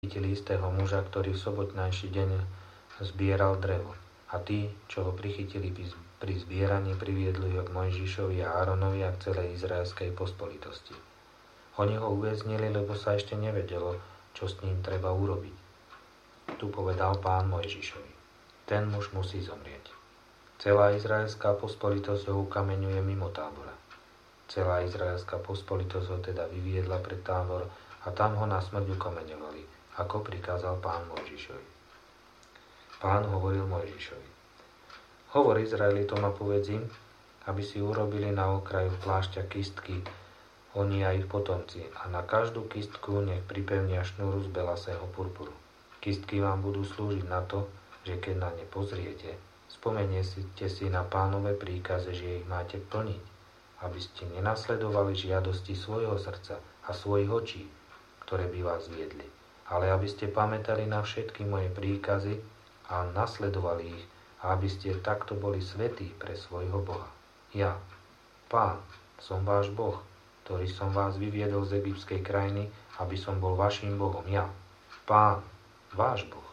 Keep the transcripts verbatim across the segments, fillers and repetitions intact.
chytili istého muža, ktorý v sobotnejší deň zbieral drevo. A tí, čo ho prichytili pri zbieraní, priviedli ho k Mojžišovi a Áronovi a k celej izraelskej pospolitosti. Oni ho uväznili, lebo sa ešte nevedelo, čo s ním treba urobiť. Tu povedal Pán Mojžišovi: ten muž musí zomrieť. Celá izraelská pospolitosť ho ukameňuje mimo tábora. Celá izraelská pospolitosť ho teda vyviedla pred tábor a tam ho na smrť ukameňovali, ako prikázal Pán Mojžišovi. Pán hovoril Mojžišovi: hovor Izraelitom a povedz im, aby si urobili na okraju plášťa kystky, oni a ich potomci, a na každú kystku nech pripevnia šnúru z belasého purpuru. Kystky vám budú slúžiť na to, že keď na ne pozriete, spomeniete si na Pánove príkaze, že ich máte plniť, aby ste nenasledovali žiadosti svojho srdca a svojich očí, ktoré by vás viedli, ale aby ste pamätali na všetky moje príkazy a nasledovali ich, a aby ste takto boli svätí pre svojho Boha. Ja, Pán, som váš Boh, ktorý som vás vyviedol z egyptskej krajiny, aby som bol vaším Bohom. Ja, Pán, váš Boh.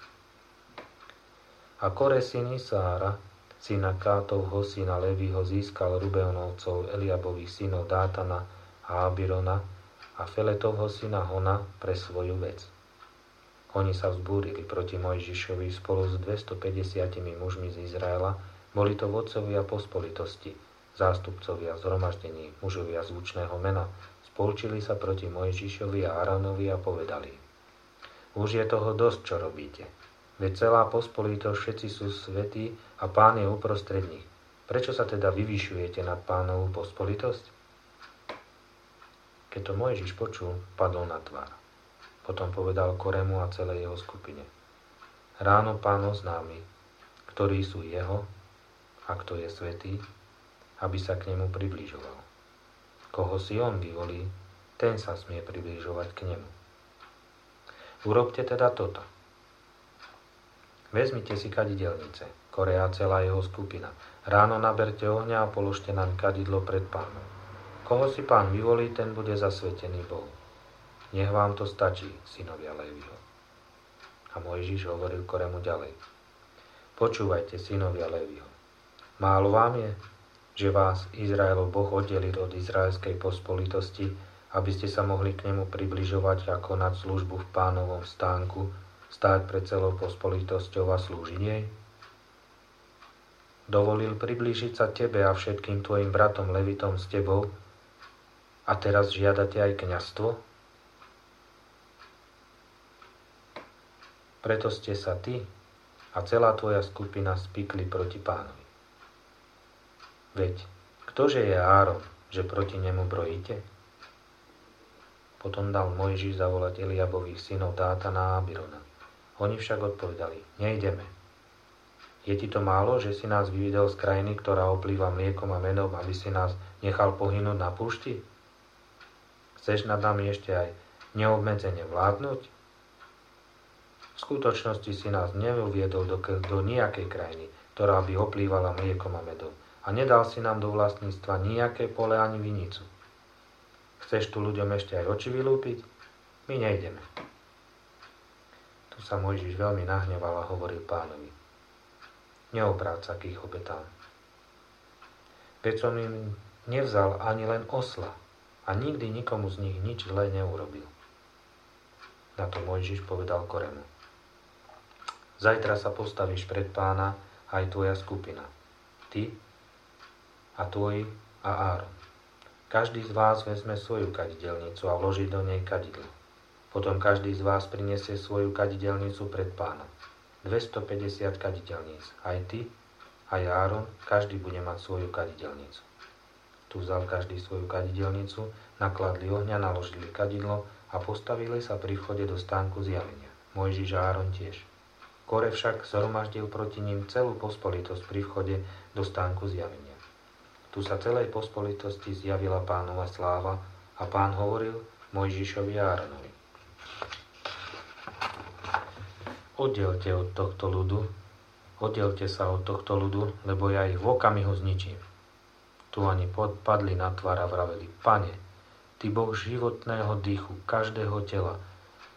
A Kore syn Isára, syna Kátovho, syna Levího, získal Rubeonovcov, Eliabových synov Dátana a Abirona a Feletovho syna Hona pre svoju vec. Oni sa vzbúrili proti Mojžišovi spolu s dvestopäťdesiatimi mužmi z Izraela. Boli to vodcovia pospolitosti, zástupcovia zhromaždení, mužovia zvučného mena. Spolčili sa proti Mojžišovi a Áronovi a povedali: už je toho dosť, čo robíte. Veď celá pospolitosť, všetci sú svätí a Pán je uprostred nich. Prečo sa teda vyvyšujete nad Pánovú pospolitosť? Keď to Mojžiš počul, padol na tvár. Potom povedal Koremu a celej jeho skupine: ráno Pán oznámi, ktorí sú jeho a kto je svätý, aby sa k nemu približoval. Koho si on vyvolí, ten sa smie približovať k nemu. Urobte teda toto. Vezmite si kadidelnice, Kore a celá jeho skupina. Ráno naberte ohňa a položte naň kadidlo pred Pánom. Koho si Pán vyvolí, ten bude zasvetený Bohu. Nech vám to stačí, synovia Léviho. A Mojžiš hovoril Koremu ďalej: počúvajte, synovia Léviho. Málo vám je, že vás Izraelov Boh oddelil od izraelskej pospolitosti, aby ste sa mohli k nemu približovať a konať službu v Pánovom stánku, stáť pred celou pospolitosťou a slúžiť jej? Dovolil priblížiť sa tebe a všetkým tvojim bratom Levitom s tebou a teraz žiadate aj kňazstvo? Preto ste sa ty a celá tvoja skupina spikli proti Pánovi. Veď, ktože je Áron, že proti nemu brojíte? Potom dal Mojžiš zavolať Eliabových synov Dátana a Abirona. Oni však odpovedali: nejdeme. Je ti to málo, že si nás vyviedol z krajiny, ktorá oplýva mliekom a medom, aby si nás nechal pohynúť na púšti? Chceš nad nami ešte aj neobmedzene vládnuť? V skutočnosti si nás neuviedol do, do nejakej krajiny, ktorá by oplývala mliekom a medom, a nedal si nám do vlastníctva nejaké pole ani vinicu. Chceš tu ľuďom ešte aj oči vylúpiť? My nejdeme. Tu sa Mojžiš veľmi nahneval a hovoril Pánovi: neobráť sa k ich obetám. Veď som im nevzal ani len osla a nikdy nikomu z nich nič zlé neurobil. Na to Mojžiš povedal Koremu: zajtra sa postavíš pred Pána aj tvoja skupina, ty a tvoj a Áron. Každý z vás vezme svoju kadidelnicu a vloží do nej kadidlo. Potom každý z vás prinesie svoju kadidelnicu pred Pána. dvestopäťdesiat kadidelníc. Aj ty, aj Áron, každý bude mať svoju kadidelnicu. Tu vzal každý svoju kadidelnicu, nakladli ohňa, naložili kadidlo a postavili sa pri vchode do stánku zjavenia. Mojžiš a Áron tiež. Kore však zhromaždil proti ním celú pospolitosť pri vchode do stánku zjavenia. Tu sa celej pospolitosti zjavila Pánova sláva a Pán hovoril Mojžišovi a Áronovi: oddelte od tohto ľudu, oddelte sa od tohto ľudu, lebo ja ich v okamihu zničím. Tu ani padli na tvár a vraveli: Pane, Ty Boh životného dýchu, každého tela,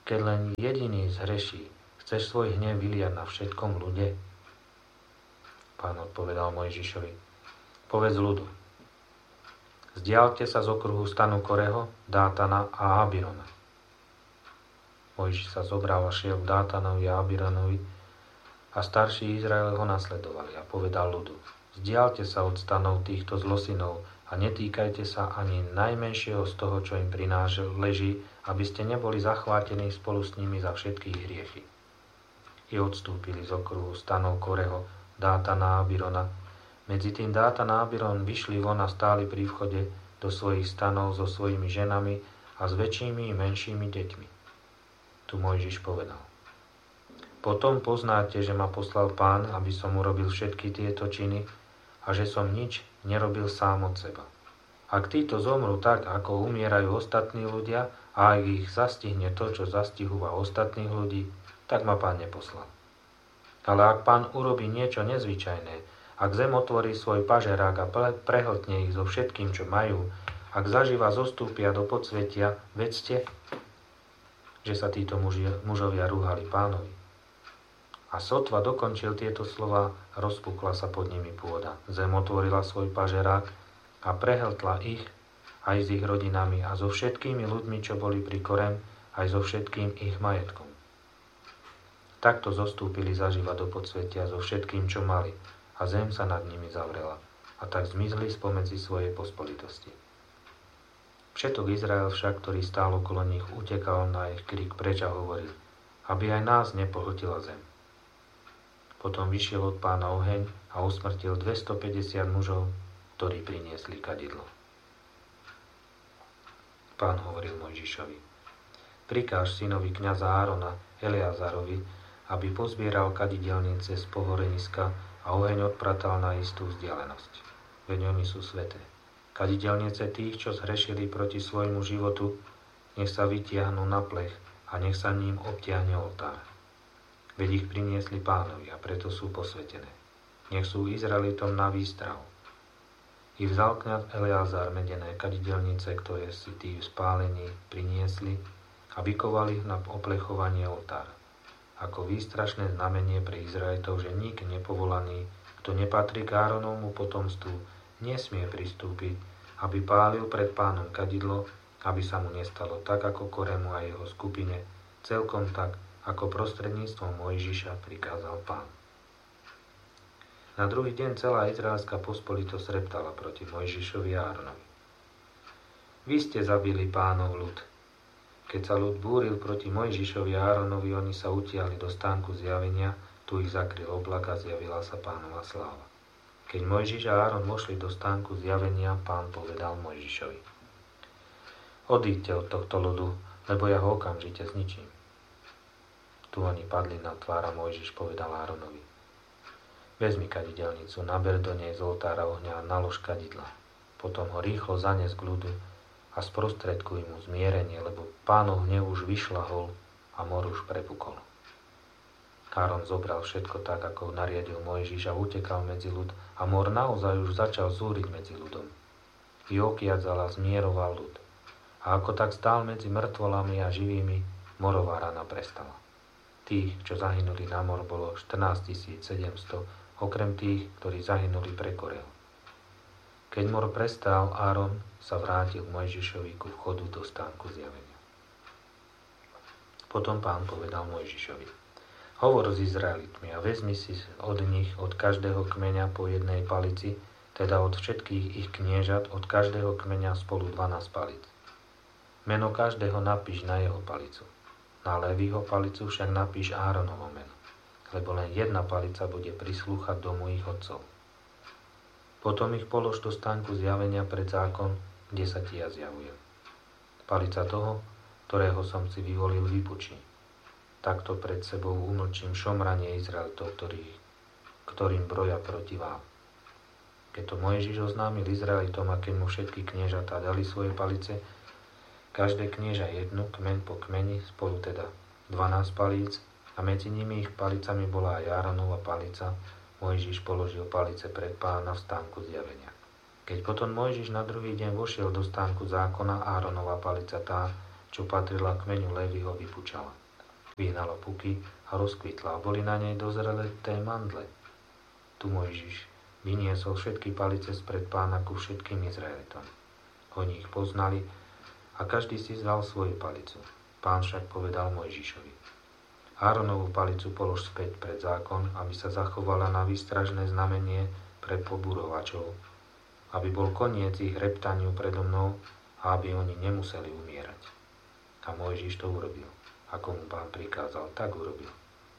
Keď len jediný zhreší, chceš svoj hnev vyliať na všetkom ľude? Pán odpovedal Mojžišovi, povedz ľudu, zdialte sa z okruhu stanu Koreho, Dátana a Abirona. Mojžiš sa zobral a šiel k Dátanovi a Abironovi a starší Izrael ho nasledovali a povedal ľudu, zdialte sa od stanov týchto zlosinov a netýkajte sa ani najmenšieho z toho, čo im prinášel leží, aby ste neboli zachvátení spolu s nimi za všetky hriechy. I odstúpili z okruhu stanov Koreho, Dátana a Abirona. Medzi tým Dátan a Abiron vyšli von a stáli pri vchode do svojich stanov so svojimi ženami a s väčšími i menšími deťmi. Tu Mojžiš povedal, potom poznáte, že ma poslal Pán, aby som urobil všetky tieto činy a že som nič nerobil sám od seba. Ak títo zomrú tak, ako umierajú ostatní ľudia a ak ich zastihne to, čo zastihúva ostatných ľudí, tak ma Pán neposlal. Ale ak Pán urobí niečo nezvyčajné, ak zem otvorí svoj pažerák a prehltne ich so všetkým, čo majú, ak zaživa zostúpia do podsvetia, vedzte, že sa títo muži, mužovia rúhali Pánovi. A sotva dokončil tieto slova, rozpukla sa pod nimi pôda. Zem otvorila svoj pažerák a prehltla ich aj s ich rodinami a so všetkými ľuďmi, čo boli pri Korem, aj so všetkým ich majetkom. Takto zostúpili zaživa do podsvetia so všetkým, čo mali, a zem sa nad nimi zavrela, a tak zmizli spomedzi svojej pospolitosti. Všetok Izrael však, ktorý stál okolo nich, utekal na ich krik preč a hovoril, aby aj nás nepohltila zem. Potom vyšiel od Pána oheň a usmrtil dvestopäťdesiat mužov, ktorí priniesli kadidlo. Pán hovoril Mojžišovi, prikáž synovi kňaza Árona, Eleazarovi, aby pozbieral kadidelnice z pohoreniska a oheň odpratal na istú vzdialenosť. Veď oni sú sveté. Kadidelnice tých, čo zhrešili proti svojmu životu, nech sa vytiahnu na plech a nech sa ním obtiahne oltár. Veď ich priniesli Pánovi a preto sú posvetené. Nech sú Izraelitom na výstrahu. I vzal kňaz Eleazar medené kadidelnice, ktoré si tí v spálení priniesli a vykovali ich na oplechovanie oltára. Ako výstrašné znamenie pre Izraelitov, že nik nepovolaný, kto nepatrí k Áronovmu potomstvu, nesmie pristúpiť, aby pálil pred Pánom kadidlo, aby sa mu nestalo tak ako Koremu a jeho skupine, celkom tak, ako prostredníctvom Mojžiša prikázal Pán. Na druhý deň celá izraelská pospolitosť reptala proti Mojžišovi a Áronovi. Vy ste zabili Pánov ľud. Keď sa ľud búril proti Mojžišovi a Áronovi, oni sa utiahli do stánku zjavenia, tu ich zakryl oblak a zjavila sa Pánova sláva. Keď Mojžiš a Áron vošli do stánku zjavenia, Pán povedal Mojžišovi, odíďte od tohto ľudu, lebo ja ho okamžite zničím. Tu oni padli na tvára, Mojžiš povedal Áronovi, vezmi kadidelnicu, naber do nej z oltára ohňa a nalož kadidla. Potom ho rýchlo zanes k ľudu a sprostredkuj mu zmierenie, lebo Pánov hnev už vyšľahol a mor už prepukol. Áron zobral všetko tak, ako nariadil Mojžiš a utekal medzi ľud a mor naozaj už začal zúriť medzi ľudom. I okiadzal a zmieroval ľud. A ako tak stál medzi mŕtvolami a živými, morová rana prestala. Tých, čo zahynuli na mor, bolo štrnásť tisíc sedemsto, okrem tých, ktorí zahynuli pre Korel. Keď mor prestal, Áron sa vrátil k Mojžišovi ku vchodu do stánku zjavenia. Potom Pán povedal Mojžišovi, hovor s Izraelitmi a vezmi si od nich, od každého kmeňa po jednej palici, teda od všetkých ich kniežat, od každého kmeňa spolu dvanásť palíc. Meno každého napíš na jeho palicu. Na Léviho palicu však napíš Áronovo meno, lebo len jedna palica bude prislúchať domu ich otcov. Potom ich polož do stánku zjavenia pred zákon, kde sa ti ja zjavujem. Palica toho, ktorého som si vyvolil, vypučí. Takto pred sebou umlčím šomranie Izraelitov, ktorých, ktorým broja proti vám. Keď to Mojžiš oznámil Izraelitom a keď mu všetky kniežatá dali svoje palice, každé knieža jednu, kmeň po kmeni, spolu teda dvanásť palíc, a medzi nimi ich palicami bola aj Áronova palica. Mojžiš položil palice pred Pána v stánku zjavenia. Keď potom Mojžiš na druhý deň vošiel do stánku zákona, Áronova palica tá, čo patrila kmeňu Léviho, vypučala. Vyhnala puky a rozkvitla a boli na nej dozrelé té mandle. Tu Mojžiš vyniesol všetky palice spred Pána ku všetkým Izraelitom. Oni ich poznali a každý si vzal svoju palicu. Pán však povedal Mojžišovi: Áronovú palicu polož späť pred zákon, aby sa zachovala na výstražné znamenie pre poburovačov, aby bol koniec ich reptaniu predo mnou a aby oni nemuseli umierať. A Mojžiš to urobil. Ako mu Pán prikázal, tak urobil.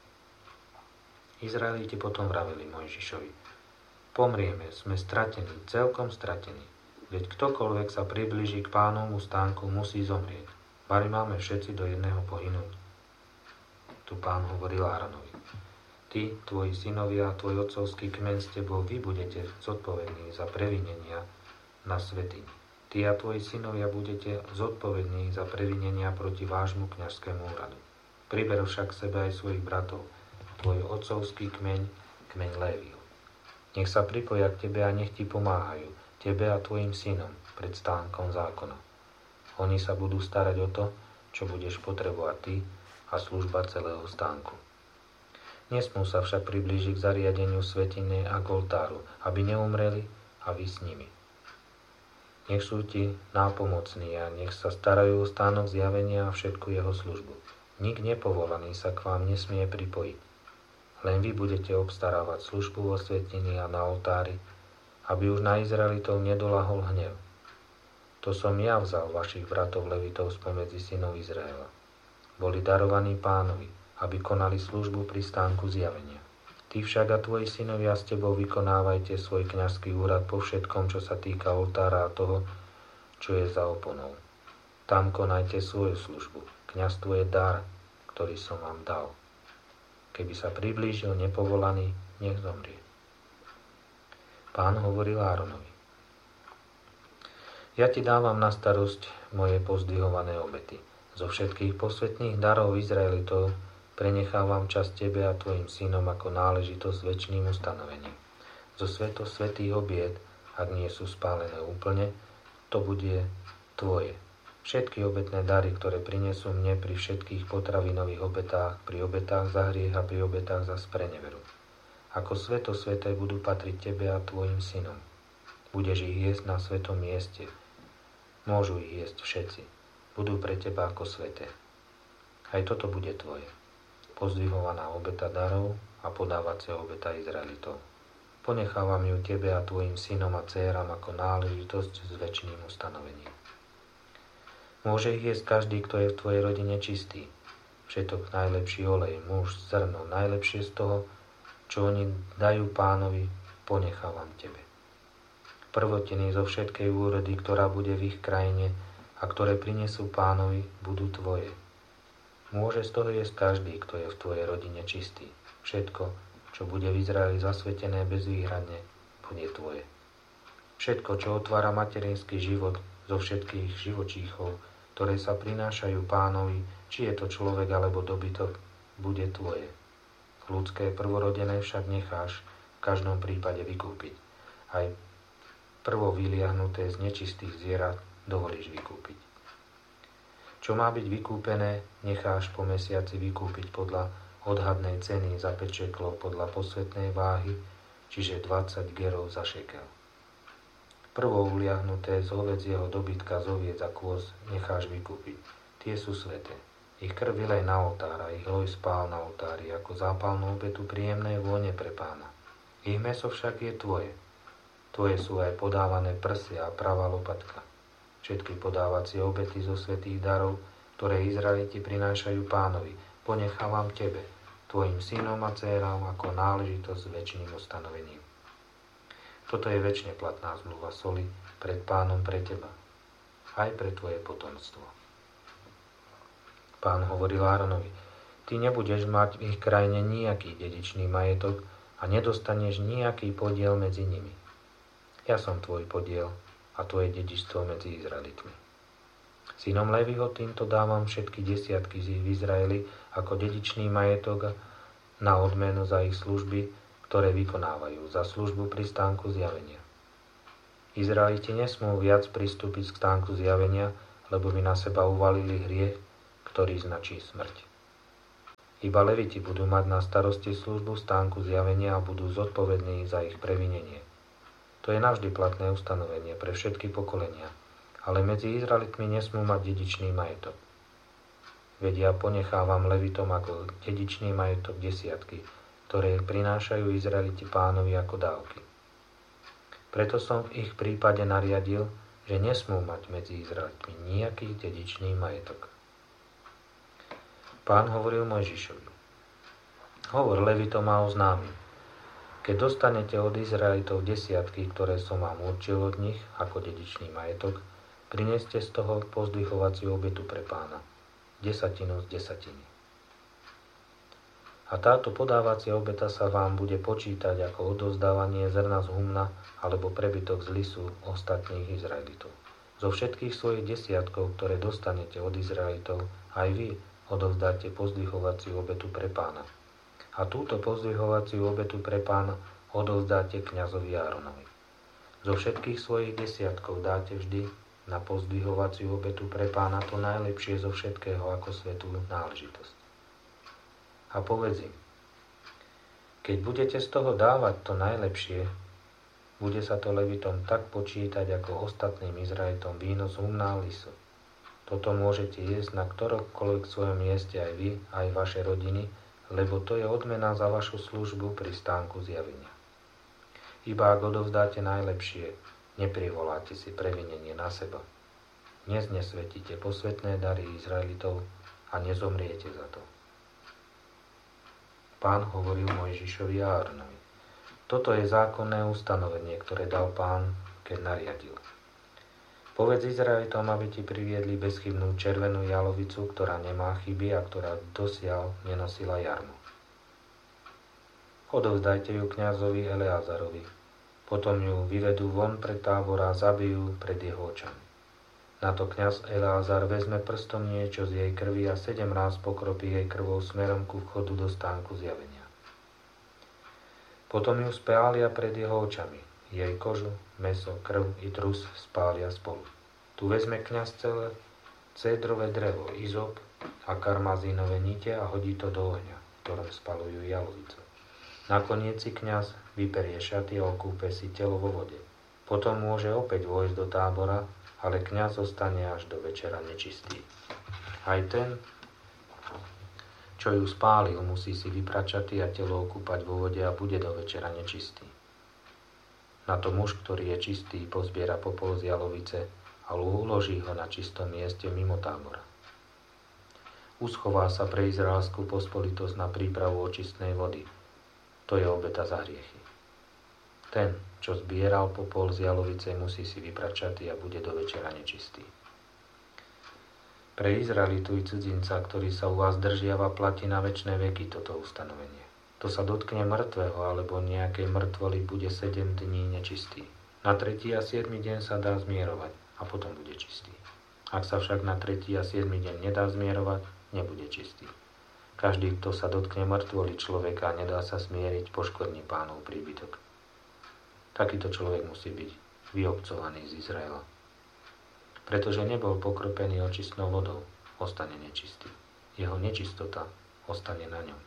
Izraeliti potom vraveli Mojžišovi: Pomrieme, sme stratení, celkom stratení. Veď ktokoľvek sa priblíži k Pánovmu stánku, musí zomrieť. Bari máme všetci do jedného pohynúť. Tu Pán hovoril Áronovi: Ty, tvoji synovia a tvoj otcovský kmeň s tebou, vy budete zodpovední za previnenia na svätyni. Ty a tvoji synovia budete zodpovední za previnenia proti vášmu kňazskému úradu. Priber však sebe aj svojich bratov, tvoj otcovský kmeň, kmeň Léviho. Nech sa pripoja k tebe a nech ti pomáhajú, tebe a tvojim synom, pred stánkom zákona. Oni sa budú starať o to, čo budeš potrebovať ty a služba celého stánku. Nesmú sa však priblížiť k zariadeniu svätyne a k oltáru, aby neumreli a vy s nimi. Nech sú ti nápomocní a nech sa starajú o stánok zjavenia a všetku jeho službu. Nik nepovolaný sa k vám nesmie pripojiť. Len vy budete obstarávať službu vo svätyni a na oltári, aby už na Izraelitov nedolahol hnev. To som ja vzal vašich bratov Levitov spomedzi synov Izraela. Boli darovaní Pánovi, aby konali službu pri stánku zjavenia. Ty však a tvoji synovia s tebou vykonávajte svoj kňazský úrad po všetkom, čo sa týka oltára a toho, čo je za oponou. Tam konajte svoju službu. Kňazstvo je dar, ktorý som vám dal. Keby sa priblížil nepovolaný, nech zomrie. Pán hovoril Áronovi: Ja ti dávam na starosť moje pozdvihované obety. Zo všetkých posvätných darov Izraelitov prenechávam časť tebe a tvojim synom ako náležitosť večným ustanovením. Zo sveto svätých obiet, ak nie sú spálené úplne, to bude tvoje. Všetky obetné dary, ktoré prinesú mne pri všetkých potravinových obetách, pri obetách za hriech a pri obetách za spreneveru. Ako sveto sveté budú patriť tebe a tvojim synom. Budeš ich jesť na svetom mieste. Môžu ich jesť všetci. Budú pre teba ako sveté. Aj toto bude tvoje. Pozdvihovaná obeta darov a podávacia obeta Izraelitov. Ponechávam ju tebe a tvojim synom a dcéram ako náležitosť s večným ustanovením. Môže ich jesť každý, kto je v tvojej rodine čistý. Všetok najlepší olej, muž, zrno, najlepšie z toho, čo oni dajú Pánovi, ponechávam tebe. Prvotiny zo všetkej úrody, ktorá bude v ich krajine a ktoré prinesú Pánovi, budú tvoje. Môže z toho jesť každý, kto je v tvojej rodine čistý. Všetko, čo bude v Izraeli zasvetené bezvýhradne, bude tvoje. Všetko, čo otvára materinský život zo všetkých živočíchov, ktoré sa prinášajú Pánovi, či je to človek alebo dobytok, bude tvoje. Ľudské prvorodené však necháš v každom prípade vykúpiť. Aj prvo vyliahnuté z nečistých zvierat dovolíš vykúpiť. Čo má byť vykúpené, necháš po mesiaci vykúpiť podľa odhadnej ceny za päť šeklov podľa posvätnej váhy, čiže dvadsať gerov za šekel. Prvo uliahnuté z hovedzieho dobytka z oviec a kôz necháš vykúpiť. Tie sú sväté. Ich krv vylej na oltár a ich loj spál na oltári ako zápalnú obetu príjemnej vône pre Pána. Ich mäso však je tvoje. Tvoje sú aj podávané prsia a pravá lopatka. Všetky podávacie obety zo svätých darov, ktoré Izraeliti prinášajú Pánovi, ponechávam tebe, tvojim synom a dcéram ako náležitosť s večným ustanovením. Toto je večne platná zmluva soli pred Pánom pre teba, aj pre tvoje potomstvo. Pán hovoril Áronovi: Ty nebudeš mať v ich krajine nejaký dedičný majetok a nedostaneš nejaký podiel medzi nimi. Ja som tvoj podiel a tvoje dedičstvo medzi Izraelitmi. Synom Léviho týmto dávam všetky desiatky z v Izraeli ako dedičný majetok na odmenu za ich služby, ktoré vykonávajú, za službu pri stánku zjavenia. Izraeliti nesmú viac pristúpiť k stánku zjavenia, lebo by na seba uvalili hriech, ktorý značí smrť. Iba leviti budú mať na starosti službu stánku zjavenia a budú zodpovední za ich previnenie. To je navždy platné ustanovenie pre všetky pokolenia, ale medzi Izraelitmi nesmú mať dedičný majetok. Veď ja ponechávam levitom ako dedičný majetok desiatky, ktoré prinášajú Izraeliti pánovi ako dávky. Preto som v ich prípade nariadil, že nesmú mať medzi Izraelitmi nejaký dedičný majetok. Pán hovoril Mojžišovi: Hovor levitom a oznámi: Keď dostanete od Izraelitov desiatky, ktoré som vám určil od nich ako dedičný majetok, prineste z toho pozdvihovaciu obetu pre Pána, desatinu z desatiny. A táto podávacia obeta sa vám bude počítať ako odovzdávanie zrna z humna alebo prebytok z lisu ostatných Izraelitov. Zo všetkých svojich desiatkov, ktoré dostanete od Izraelitov, aj vy odovzdáte pozdvihovaciu obetu pre Pána. A túto pozdvihovaciu obetu pre Pána odovzdáte kňazovi Áronovi. Zo všetkých svojich desiatkov dáte vždy na pozdvihovaciu obetu pre Pána to najlepšie zo všetkého ako svätú náležitosť. A povedz im: Keď budete z toho dávať to najlepšie, bude sa to levitom tak počítať ako ostatným Izraelitom víno z humna a lisu. Toto môžete jesť na ktoromkoľvek svojom mieste aj vy, aj vaše rodiny, lebo to je odmena za vašu službu pri stánku zjavenia. Iba ak odovzdáte najlepšie, neprivoláte si previnenie na seba. Neznesvetíte posvätné dary Izraelitov a nezomriete za to. Pán hovoril Mojžišovi a Áronovi: Toto je zákonné ustanovenie, ktoré dal Pán, keď nariadil. Povedz Izraelitom, aby ti priviedli bezchybnú červenú jalovicu, ktorá nemá chyby a ktorá dosiaľ nenosila jarmu. Odovzdajte ju kňazovi Eleazarovi. Potom ju vyvedú von pred tábor a zabijú pred jeho očami. Na to kňaz Eleazar vezme prstom niečo z jej krvi a sedem ráz pokropí jej krvou smerom ku vchodu do stánku zjavenia. Potom ju spália pred jeho očami. Jej kožu, mäso, krv i trus spália spolu. Tu vezme kňaz celé cédrové drevo, izop a karmazínové nite a hodí to do ohňa, v ktorom spalujú jalovicu. Nakoniec si kňaz vyperie šaty a okúpe si telo vo vode. Potom môže opäť vojsť do tábora, ale kňaz zostane až do večera nečistý. Aj ten, čo ju spálil, musí si vyprať šaty a telo okúpať vo vode a bude do večera nečistý. Na to muž, ktorý je čistý, pozbiera popol z jalovice a uloží ho na čistom mieste mimo tábora. Uschová sa pre izraelskú pospolitosť na prípravu očistnej vody. To je obeta za hriechy. Ten, čo zbieral popol z jalovice, musí si vyprať šaty a bude do večera nečistý. Pre Izraelitu i cudzinca, ktorý sa u vás držiava, platí na večné veky toto ustanovenie. To sa dotkne mŕtvého alebo nejakej mŕtvoly, bude sedem dní nečistý. Na tretí a siedmy deň sa dá zmierovať a potom bude čistý. Ak sa však na tretí a siedmy deň nedá zmierovať, nebude čistý. Každý, kto sa dotkne mŕtvoly človeka a nedá sa smieriť, poškvrní Pánov príbytok. Takýto človek musí byť vyobcovaný z Izraela. Pretože nebol pokropený očistnou vodou, ostane nečistý. Jeho nečistota ostane na ňom.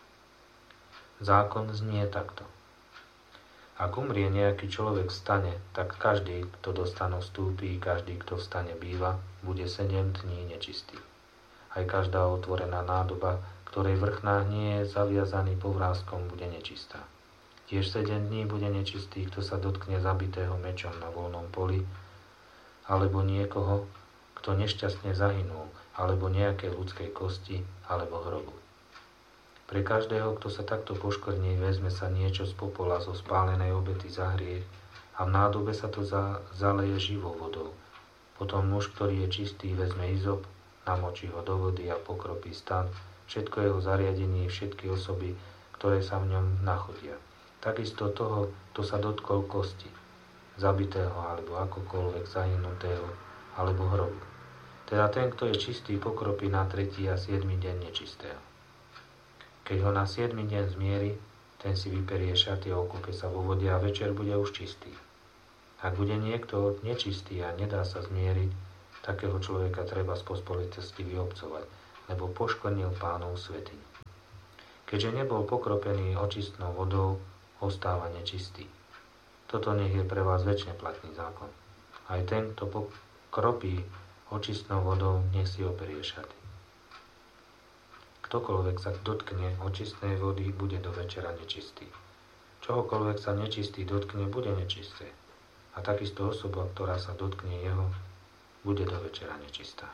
Zákon znie takto. Ak umrie nejaký človek vstane, tak každý, kto do stanu vstúpí, každý, kto vstane býva, bude sedem dní nečistý. Aj každá otvorená nádoba, ktorej vrchná nie je zaviazaný povráskom, bude nečistá. Tiež sedem dní bude nečistý, kto sa dotkne zabitého mečom na voľnom poli, alebo niekoho, kto nešťastne zahynul, alebo nejakej ľudskej kosti, alebo hrobu. Pre každého, kto sa takto poškvrní, vezme sa niečo z popola zo spálenej obety za hriech a v nádobe sa to za, zaleje živou vodou. Potom muž, ktorý je čistý, vezme izop, namočí ho do vody a pokropí stan, všetko jeho zariadenie, všetky osoby, ktoré sa v ňom nachodia. Takisto toho, kto sa dotkol kosti, zabitého alebo akokoľvek zahynutého, alebo hrobu. Teda ten, kto je čistý, pokropí na tretí a siedmy deň nečistého. Keď ho na siedmy deň zmieri, ten si vyperie šaty a okúpe sa vo vode a večer bude už čistý. Ak bude niekto nečistý a nedá sa zmieriť, Takého človeka treba z pospolitosti vyobcovať, lebo poškvrnil Pánov svätyň. Keďže nebol pokropený očistnou vodou, ostáva nečistý. Toto nech je pre vás večne platný zákon. Aj ten, kto pokropí očistnou vodou, nech si operie šaty. Ktokoľvek sa dotkne očistnej vody, bude do večera nečistý. Čohokoľvek sa nečistý dotkne, bude nečisté. A takisto osoba, ktorá sa dotkne jeho, bude do večera nečistá.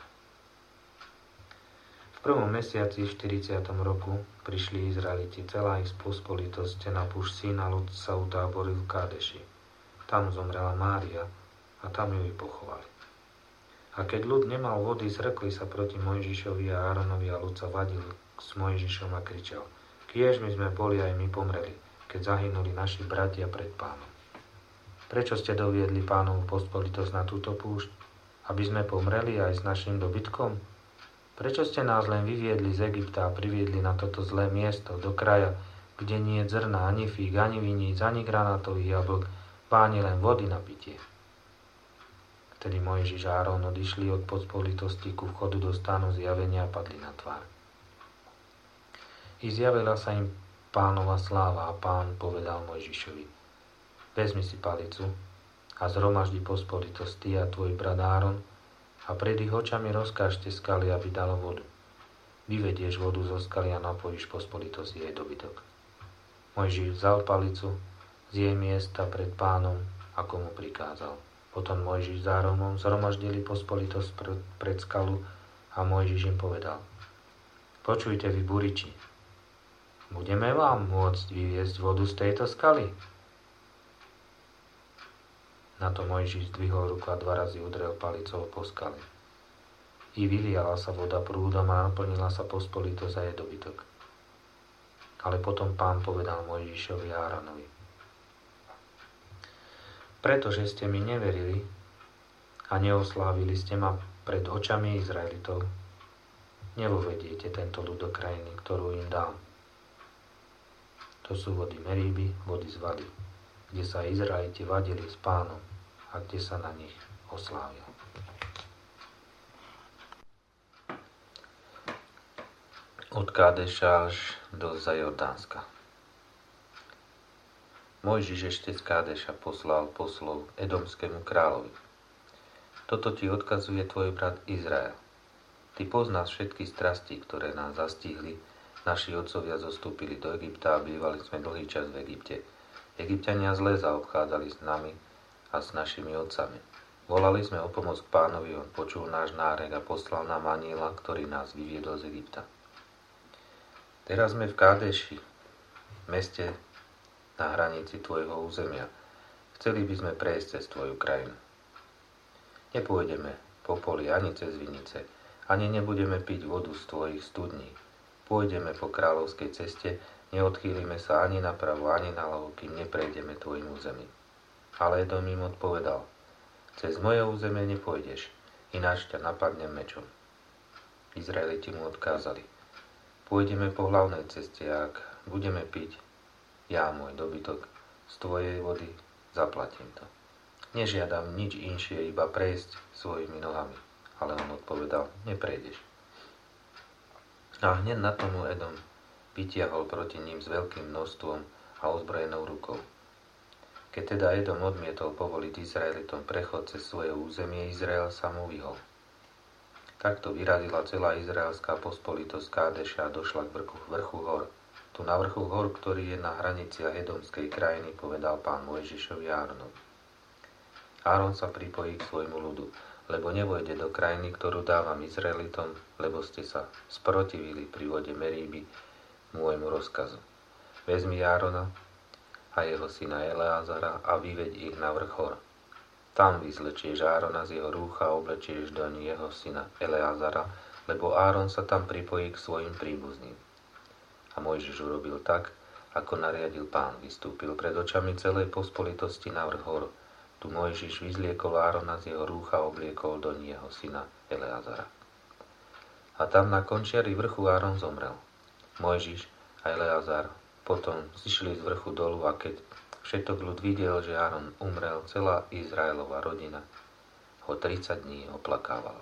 V prvom mesiaci v štyridsiatom roku prišli Izraeliti, celá ich pospolitosť na púšť Sína, ľud sa utáboril v Kádeši. Tam zomrela Mária a tam ju i pochovali. A keď ľud nemal vody, zrekli sa proti Mojžišovi a Áronovi a ľud sa vadil s Mojžišom a kričal: Kiež my sme boli aj my pomreli, keď zahynuli naši bratia pred Pánom. Prečo ste doviedli Pánovu pospolitosť na túto púšť? Aby sme pomreli aj s našim dobytkom? Prečo ste nás len vyviedli z Egypta a priviedli na toto zlé miesto, do kraja, kde nie je zrna, ani fíg, ani viníc, ani granátových jablk, páni len vody na pitie? Vtedy Mojžiš a Áron odišli od pospolitosti ku vchodu do stánu zjavenia a padli na tvár. I zjavila sa im Pánova sláva a Pán povedal Mojžišovi: Vezmi si palicu a zhromaždi pospolitosť ty a tvoj brat Áron a pred ich očami rozkážte skaly, aby dalo vodu. Vyvedieš vodu zo skaly a napojíš pospolitosť jej dobytok. Mojžiš vzal palicu z jej miesta pred Pánom, ako mu prikázal. Potom Mojžiš s Áronom zhromaždili pospolitosť pred skalu a Mojžiš im povedal: Počujte vy, buriči, budeme vám môcť vyviesť vodu z tejto skaly? Na to Mojžiš zdvihol ruku a dva razy udrel palicou po skale. I vyliala sa voda prúdom a naplnila sa pospolitosť a jej dobytok. Ale potom Pán povedal Mojžišovi a Áronovi: Pretože ste mi neverili a neoslávili ste ma pred očami Izraelitov, nevovediete tento ľud do krajiny, ktorú im dám. To sú vody Meríby, vody z vady, kde sa Izraeliti vadili s Pánom a kde sa na nich oslávil. Od Kádeša až do Zajordánska. Mojžiš ešte z Kádeša poslal poslov edomskému kráľovi: Toto ti odkazuje tvoj brat Izrael. Ty poznáš všetky strasti, ktoré nás zastihli. Naši otcovia zostúpili do Egypta a bývali sme dlhý čas v Egypte. Egypťania zle zaobchádzali s nami a s našimi otcami. Volali sme o pomoc k Pánovi, on počul náš nárek a poslal nám anjela, ktorý nás vyviedol z Egypta. Teraz sme v Kádeši, meste na hranici tvojho územia. Chceli by sme prejsť cez tvoju krajinu. Nepôjdeme po poli ani cez vinice, ani nebudeme piť vodu z tvojich studní. Pôjdeme po kráľovskej ceste, neodchýlime sa ani napravo, ani naľavo, kým neprejdeme tvojim územím. Ale Edom im odpovedal: Cez moje územie nepôjdeš, ináč ťa napadnem mečom. Izraeliti mu odkázali: Pôjdeme po hlavnej ceste, a ak budeme piť ja môj dobytok z tvojej vody, zaplatím to. Nežiadam nič inšie, iba prejsť svojimi nohami. Ale on odpovedal: Neprejdeš. A hneď na tomu Edom vytiahol proti ním s veľkým množstvom a ozbrojenou rukou. Keď teda Edom odmietol povoliť Izraelitom prechod cez svoje územie, Izrael sa mu vyhol. Takto vyrazila celá izraelská pospolitosť Kádeša a došla k vrchu, vrchu hor. Tu na vrchu hor, ktorý je na hraniciach edomskej krajiny, povedal Pán Mojžišovi a Áronovi: Áron sa pripojí k svojmu ľudu, lebo nevojde do krajiny, ktorú dávam Izraelitom, lebo ste sa sprotivili pri vode Meríby môjmu rozkazu. Vezmi Árona a jeho syna Eleazara a vyveď ich na vrch hor. Tam vyzlečieš Árona z jeho rúcha a oblečieš doň jeho syna Eleazara, lebo Áron sa tam pripojí k svojim príbuzným. A Mojžiš urobil tak, ako nariadil Pán. Vystúpil pred očami celej pospolitosti na vrch hor. Tu Mojžiš vyzliekol Árona z jeho rúcha a obliekol doň jeho syna Eleazara. A tam na končiari vrchu Áron zomrel. Mojžiš a Eleazar potom zišli z vrchu dolu, a keď všetok ľud videl, že Áron umrel, celá Izraelova rodina ho tridsať dní oplakával.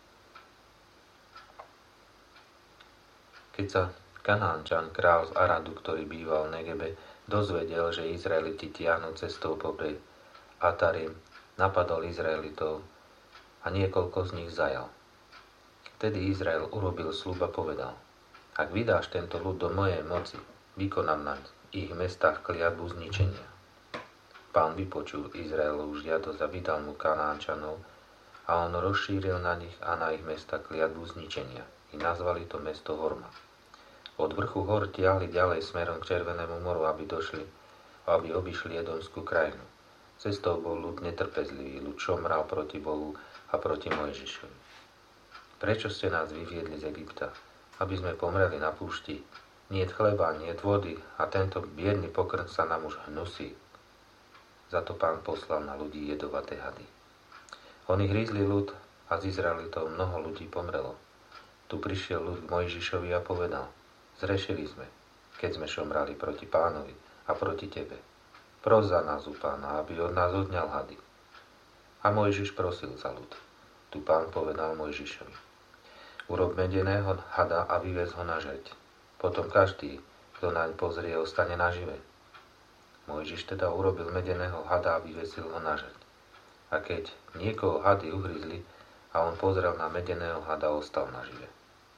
Keď sa Kanánčan, král z Aradu, ktorý býval v Negebe, dozvedel, že Izraeliti tiahnu cestou popri Atarim, napadol Izraelitov a niekoľko z nich zajal. Vtedy Izrael urobil sľub a povedal: Ak vydáš tento ľud do mojej moci, vykonám na ich mestách kliatbu zničenia. Pán vypočul Izraelov žiadosť a vydal mu Kanánčanov a on rozšíril na nich a na ich mesta kliatbu zničenia i nazvali to mesto Horma. Od vrchu hor tiahli ďalej smerom k Červenému moru, aby došli, aby obišli Edomskú krajinu. Cestou bol ľud netrpezlivý, ľud šomral proti Bohu a proti Mojžišovi. Prečo ste nás vyviedli z Egypta, aby sme pomreli na púšti? Niet chleba, niet vody a tento biedný pokrm sa nám už hnusí. Za to Pán poslal na ľudí jedovaté hady. Oni hrízli ľud a z Izraelitov mnoho ľudí pomrelo. Tu prišiel ľud k Mojžišovi a povedal: Zrešili sme, keď sme šomrali proti Pánovi a proti tebe. Pros za nás u Pána, aby od nás odňal hady. A Mojžiš prosil za ľud. Tu Pán povedal Mojžišovi: Urob medeného hada a vyvez ho na žeť. Potom každý, kto naň pozrie, ostane nažive. Mojžiš teda urobil medeného hada a vyvesil ho na žeť. A keď niekoho hady uhryzli a on pozrel na medeného hada, ostal nažive.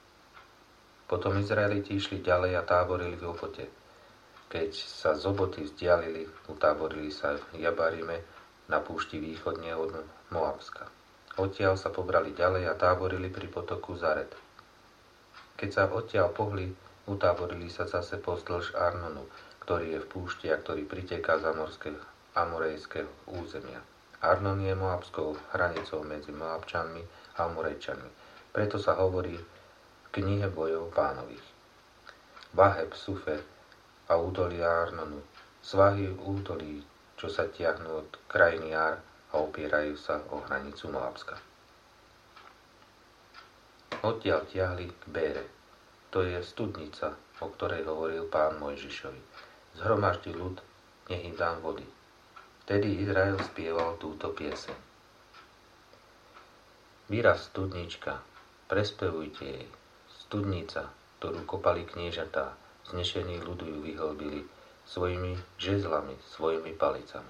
Potom Izraeliti išli ďalej a táborili v Obote. Keď sa z Oboty vzdialili, utáborili sa v Jabarime na púšti východne od Moabska. Odtiaľ sa pobrali ďalej a táborili pri potoku Zaret. Keď sa odtiaľ pohli, utáborili sa zase pozdĺž Arnonu, ktorý je v púšti a ktorý priteká z amorejského územia. Arnon je moabskou hranicou medzi Moabčanmi a Amorejčanmi. Preto sa hovorí knihe bojov Pánových. Vaheb, Sufer a údolia Arnonu, svahy údolí, čo sa tiahnú od krajiny Ár a opierajú sa o hranicu Moabska. Odtiaľ tiahli k Bére, to je studnica, o ktorej hovoril Pán Mojžišovi. Zhromaždi ľud, nech im dám vody. Vtedy Izrael spieval túto pieseň. Výraz studnička, prespevujte jej. Studnica, ktorú kopali kniežatá, znešení ľudu ju vyhlbili svojimi žezlami, svojimi palicami.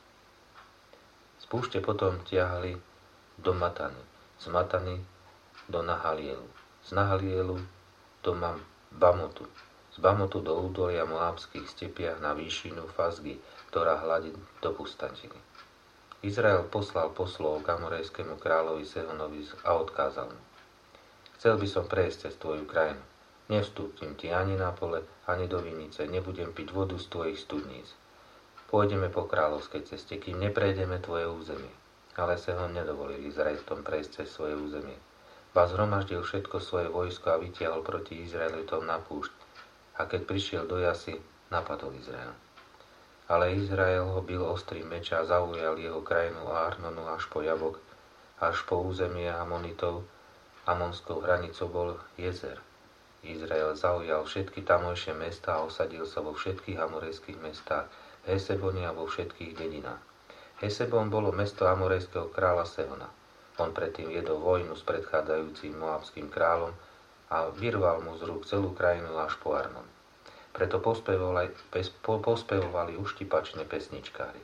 Z púšte potom tiahli do Matany, z Matany do Nahalielu, z Nahalielu do Bamotu, z Bamotu do údolia Moábskych stepiach na výšinu Fazgy, ktorá hladí do pustantiny. Izrael poslal poslov k amorejskému kráľovi Sehonovi a odkázal mu: Chcel by som prejsť cez tvoju krajinu. Nevstúpim ti ani na pole, ani do vinice, nebudem piť vodu z tvojich studníc. Pôjdeme po kráľovskej ceste, kým neprejdeme tvoje územie. Ale Sehon nedovolil Izraelitom prejsť cez svoje územie. Ba zhromaždil všetko svoje vojsko a vytiahol proti Izraelitom na púšť. A keď prišiel do Jasy, napadol Izrael. Ale Izrael ho bil ostrým meča a zaujal jeho krajinu a Arnonu až po Jabok, až po územie Amonitov. Amonskou hranicou bol Jezer. Izrael zaujal všetky tamojšie mestá a osadil sa vo všetkých amorejských mestách, v Hesebone a vo všetkých dedinách. Hesebon bolo mesto amorejského kráľa Sehona. On predtým viedol vojnu s predchádzajúcim moabským kráľom a vyrval mu z rúk celú krajinu až po Arnon. Preto pospevovali, pospevovali uštipačne pesničkári.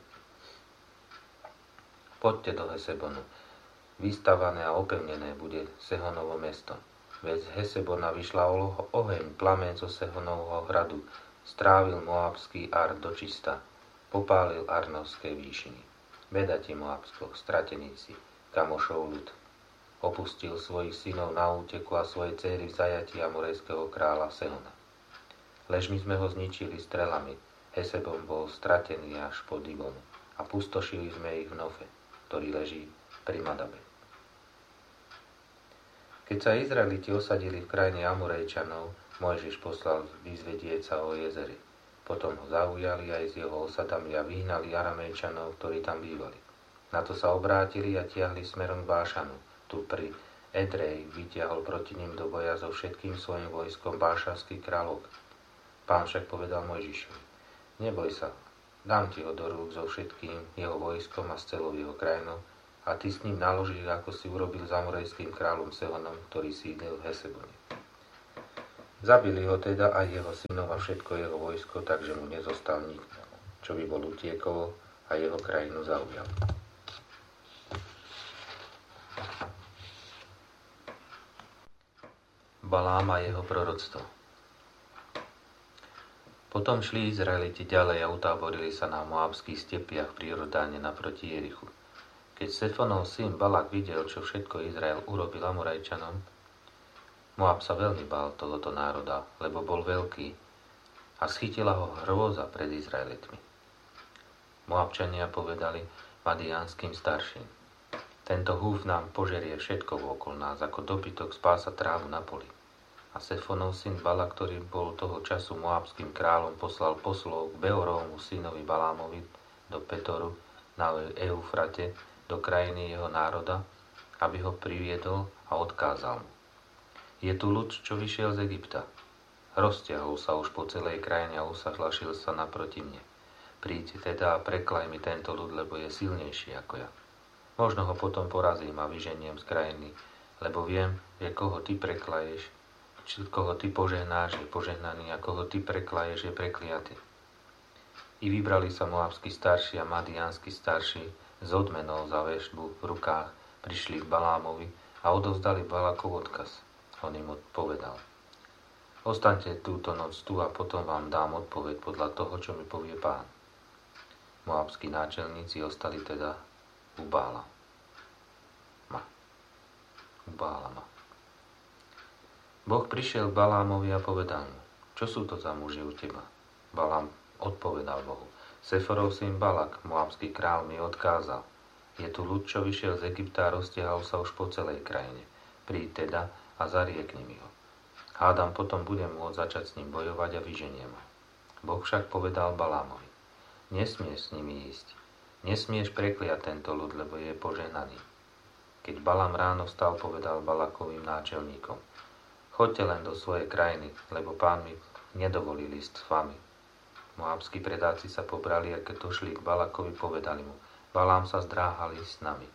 Poďte do Hesebonu. Vystavané a opevnené bude Sehonovo mesto. Veď z Hesebona vyšla oheň, plameň zo Sehonovho hradu, strávil moabský Ar do čista, popálil Arnovské výšiny. Beda ti, Moabsko, stratený si, kamošov ľud. Opustil svojich synov na úteku a svoje céry v zajatí amorejského kráľa Sehona. Lež my sme ho zničili strelami, Hesebon bol stratený až po Dibonu a pustošili sme ich v Nofe, ktorý leží pri Madabe. Keď sa Izraeliti osadili v krajine Amorejčanov, Mojžiš poslal vyzvedieca o Jezeri. Potom ho zaujali aj s jeho osadami a vyhnali Aramejčanov, ktorí tam bývali. Na to sa obrátili a tiahli smerom k Bášanu. Tu pri Edrej vytiahol proti ním do boja so všetkým svojim vojskom bášanský kráľ Og. Pán však povedal Mojžišovi: Neboj sa, dám ti ho do rúk so všetkým jeho vojskom a s celou jeho krajinou a ty s ním naložíš, ako si urobil s amorejským kráľom Sehonom, ktorý sídlil v Hesebone. Zabili ho teda aj jeho synov a všetko jeho vojsko, takže mu nezostal nik, čo by bol utiekol a jeho krajinu zaujal. Balám a jeho proroctvo. Potom šli Izraeliti ďalej a utáborili sa na moabských stepiach pri Jordáne naproti Jerichu. Keď Sefonov syn Balak videl, čo všetko Izrael urobil Amorajčanom, Moab sa veľmi bál tohoto národa, lebo bol veľký a schytila ho hrôza pred Izraelitmi. Moabčania povedali Madiánskym starším: Tento húf nám požerie všetko okolo nás, ako dobytok spása trávu na poli. A Sefonov syn Bala, ktorý bol toho času moabským kráľom, poslal poslov k Beorovmu synovi Balámovi do Petoru na Eufrate, do krajiny jeho národa, aby ho priviedol a odkázal mu: Je tu ľud, čo vyšiel z Egypta. Roztiahol sa už po celej krajine a usahlašil sa naproti mne. Príďte teda a preklaj mi tento ľud, lebo je silnejší ako ja. Možno ho potom porazím a vyženiem z krajiny, lebo viem, že koho ty preklaješ, či koho ty požehnáš, je požehnaný, a koho ty preklaješ, je prekliatý. I vybrali sa moabskí starší a madiánsky starší z odmenov za veštbu v rukách, prišli k Balámovi a odovzdali Balakov odkaz. On im odpovedal: Ostaňte túto noc tu a potom vám dám odpoveď podľa toho, čo mi povie Pán. Moabskí náčelníci ostali teda u Bála. Ma. U Bála ma. Boh prišiel k Balámovi a povedal mu: Čo sú to za muži u teba? Balám odpovedal Bohu: Seforov syn Balak, moabský král, mi odkázal: Je tu ľud, čo vyšiel z Egypta a roztiahol sa už po celej krajine. Príď teda a zariekni mi ho. Hádam, potom budem môcť začať s ním bojovať a vyženiem ho. Boh však povedal Balámovi: Nesmieš s nimi ísť. Nesmieš prekliať tento ľud, lebo je požehnaný. Keď Balám ráno vstal, povedal Balakovým náčelníkom: Choďte len do svojej krajiny, lebo Pán mi nedovolí ísť s vami. Moabskí predáci sa pobrali a keď došli k Balakovi, povedali mu: Balám sa zdráhal ísť s nami.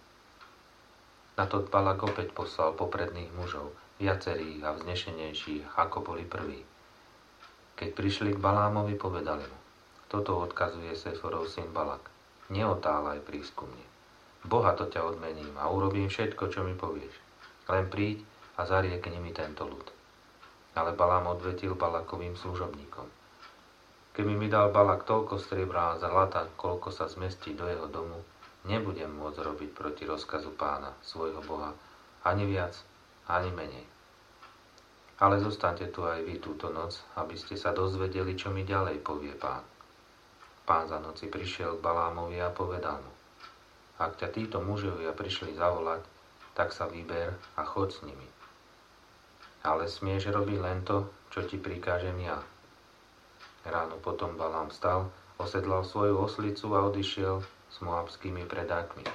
Na to Balak opäť poslal popredných mužov, viacerých a vznešenejších, ako boli prví. Keď prišli k Balámovi, povedali mu: Toto odkazuje Seforov syn Balak: Neotálaj prísť ku mne. Bohato ťa odmením a urobím všetko, čo mi povieš. Len príď a zariekni mi tento ľud. Ale Balám odvetil Balakovým služobníkom: Keby mi dal Balak toľko striebra a zlata, koľko sa zmestí do jeho domu, nebudem môcť robiť proti rozkazu Pána, svojho Boha, ani viac, ani menej. Ale zostaňte tu aj vy túto noc, aby ste sa dozvedeli, čo mi ďalej povie Pán. Pán za noci prišiel k Balámovi a povedal mu: Ak ťa títo mužovia prišli zavolať, tak sa vyber a choď s nimi. Ale smieš robiť len to, čo ti prikážem ja. Ráno potom Balám vstal, osedlal svoju oslicu a odišiel s moabskými predákmi.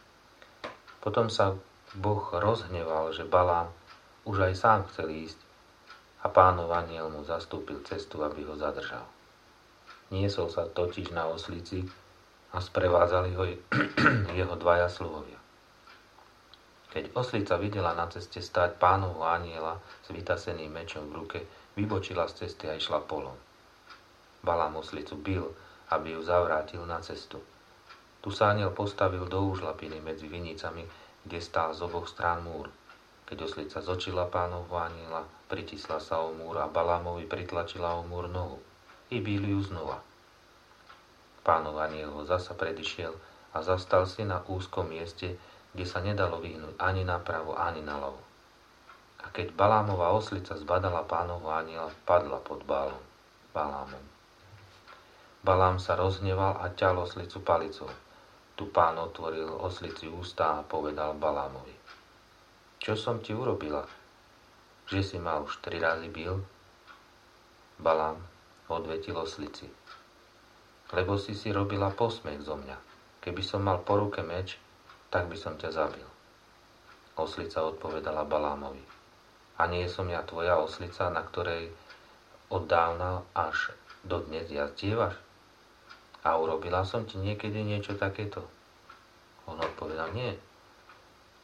Potom sa Boh rozhneval, že Balám už aj sám chcel ísť, a Pánov anjel mu zastúpil cestu, aby ho zadržal. Niesol sa totiž na oslici a sprevádzali ho jeho dvaja sluhovia. Keď oslica videla na ceste stáť Pánovho anjela s vytaseným mečom v ruke, vybočila z cesty a išla polom. Balám oslicu bil, aby ju zavrátil na cestu. Tu sa anjel postavil do úžlapiny medzi vinicami, kde stál z oboch strán múr. Keď oslica zočila Pánovho anjela, pritisla sa o múr a Balámovi pritlačila o múr nohu. I bíli ju znova. Pánov anjel ho zasa predišiel a zastal si na úzkom mieste, kde sa nedalo vyhnúť ani napravo, ani naľavo. A keď Balámova oslica zbadala Pánovho anjela, padla pod Bálom, Balámom. Balám sa rozhneval a ťal oslicu palicou. Tu Pán otvoril oslici ústa a povedal Balámovi: Čo som ti urobila? Že si ma už tri razy bil? Balám odvetil oslici: Lebo si si robila posmech zo mňa. Keby som mal po ruke meč, tak by som ťa zabil. Oslica odpovedala Balámovi: A nie som ja tvoja oslica, na ktorej od dávna až do dnes jazdievaš? A urobila som ti niekedy niečo takéto? On odpovedal: Nie,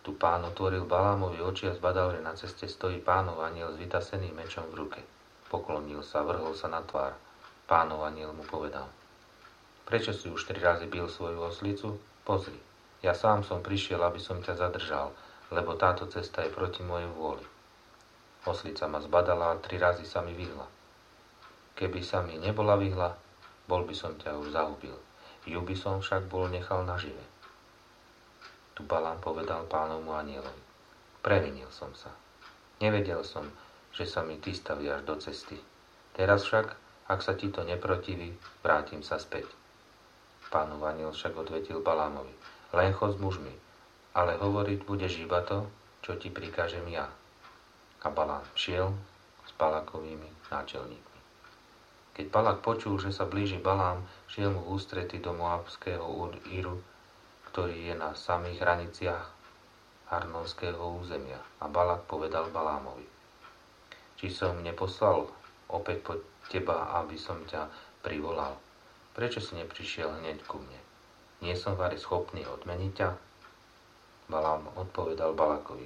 Tu Pán otvoril Balámovi oči a zbadal, že na ceste stojí Pánov anjel s vytaseným mečom v ruke. Poklonil sa, vrhol sa na tvár. Pánov anjel mu povedal: Prečo si už tri razy bil svoju oslicu? Pozri, ja sám som prišiel, aby som ťa zadržal, lebo táto cesta je proti mojej vôli. Oslica ma zbadala a tri razy sa mi vyhla. Keby sa mi nebola vyhla, bol by som ťa už zahubil. Ju by som však bol nechal nažive. Tu Balám povedal Pánovmu anjelovi: Previnil som sa. Nevedel som, že sa mi ty staviaš do cesty. Teraz však, ak sa ti to neprotiví, vrátim sa späť. Pánov anjel však odvetil Balámovi: Len chod s mužmi, ale hovoriť budeš iba to, čo ti prikážem ja. A Balám šiel s Balakovými náčelníkmi. Keď Balak počul, že sa blíži Balám, šiel mu v ústrety do Moabského Íru, ktorý je na samých hraniciach Arnonského územia. A Balak povedal Balámovi: Či som neposlal opäť po teba, aby som ťa privolal? Prečo si neprišiel hneď ku mne? Nie som vari schopný odmeniť ťa? Balám odpovedal Balakovi: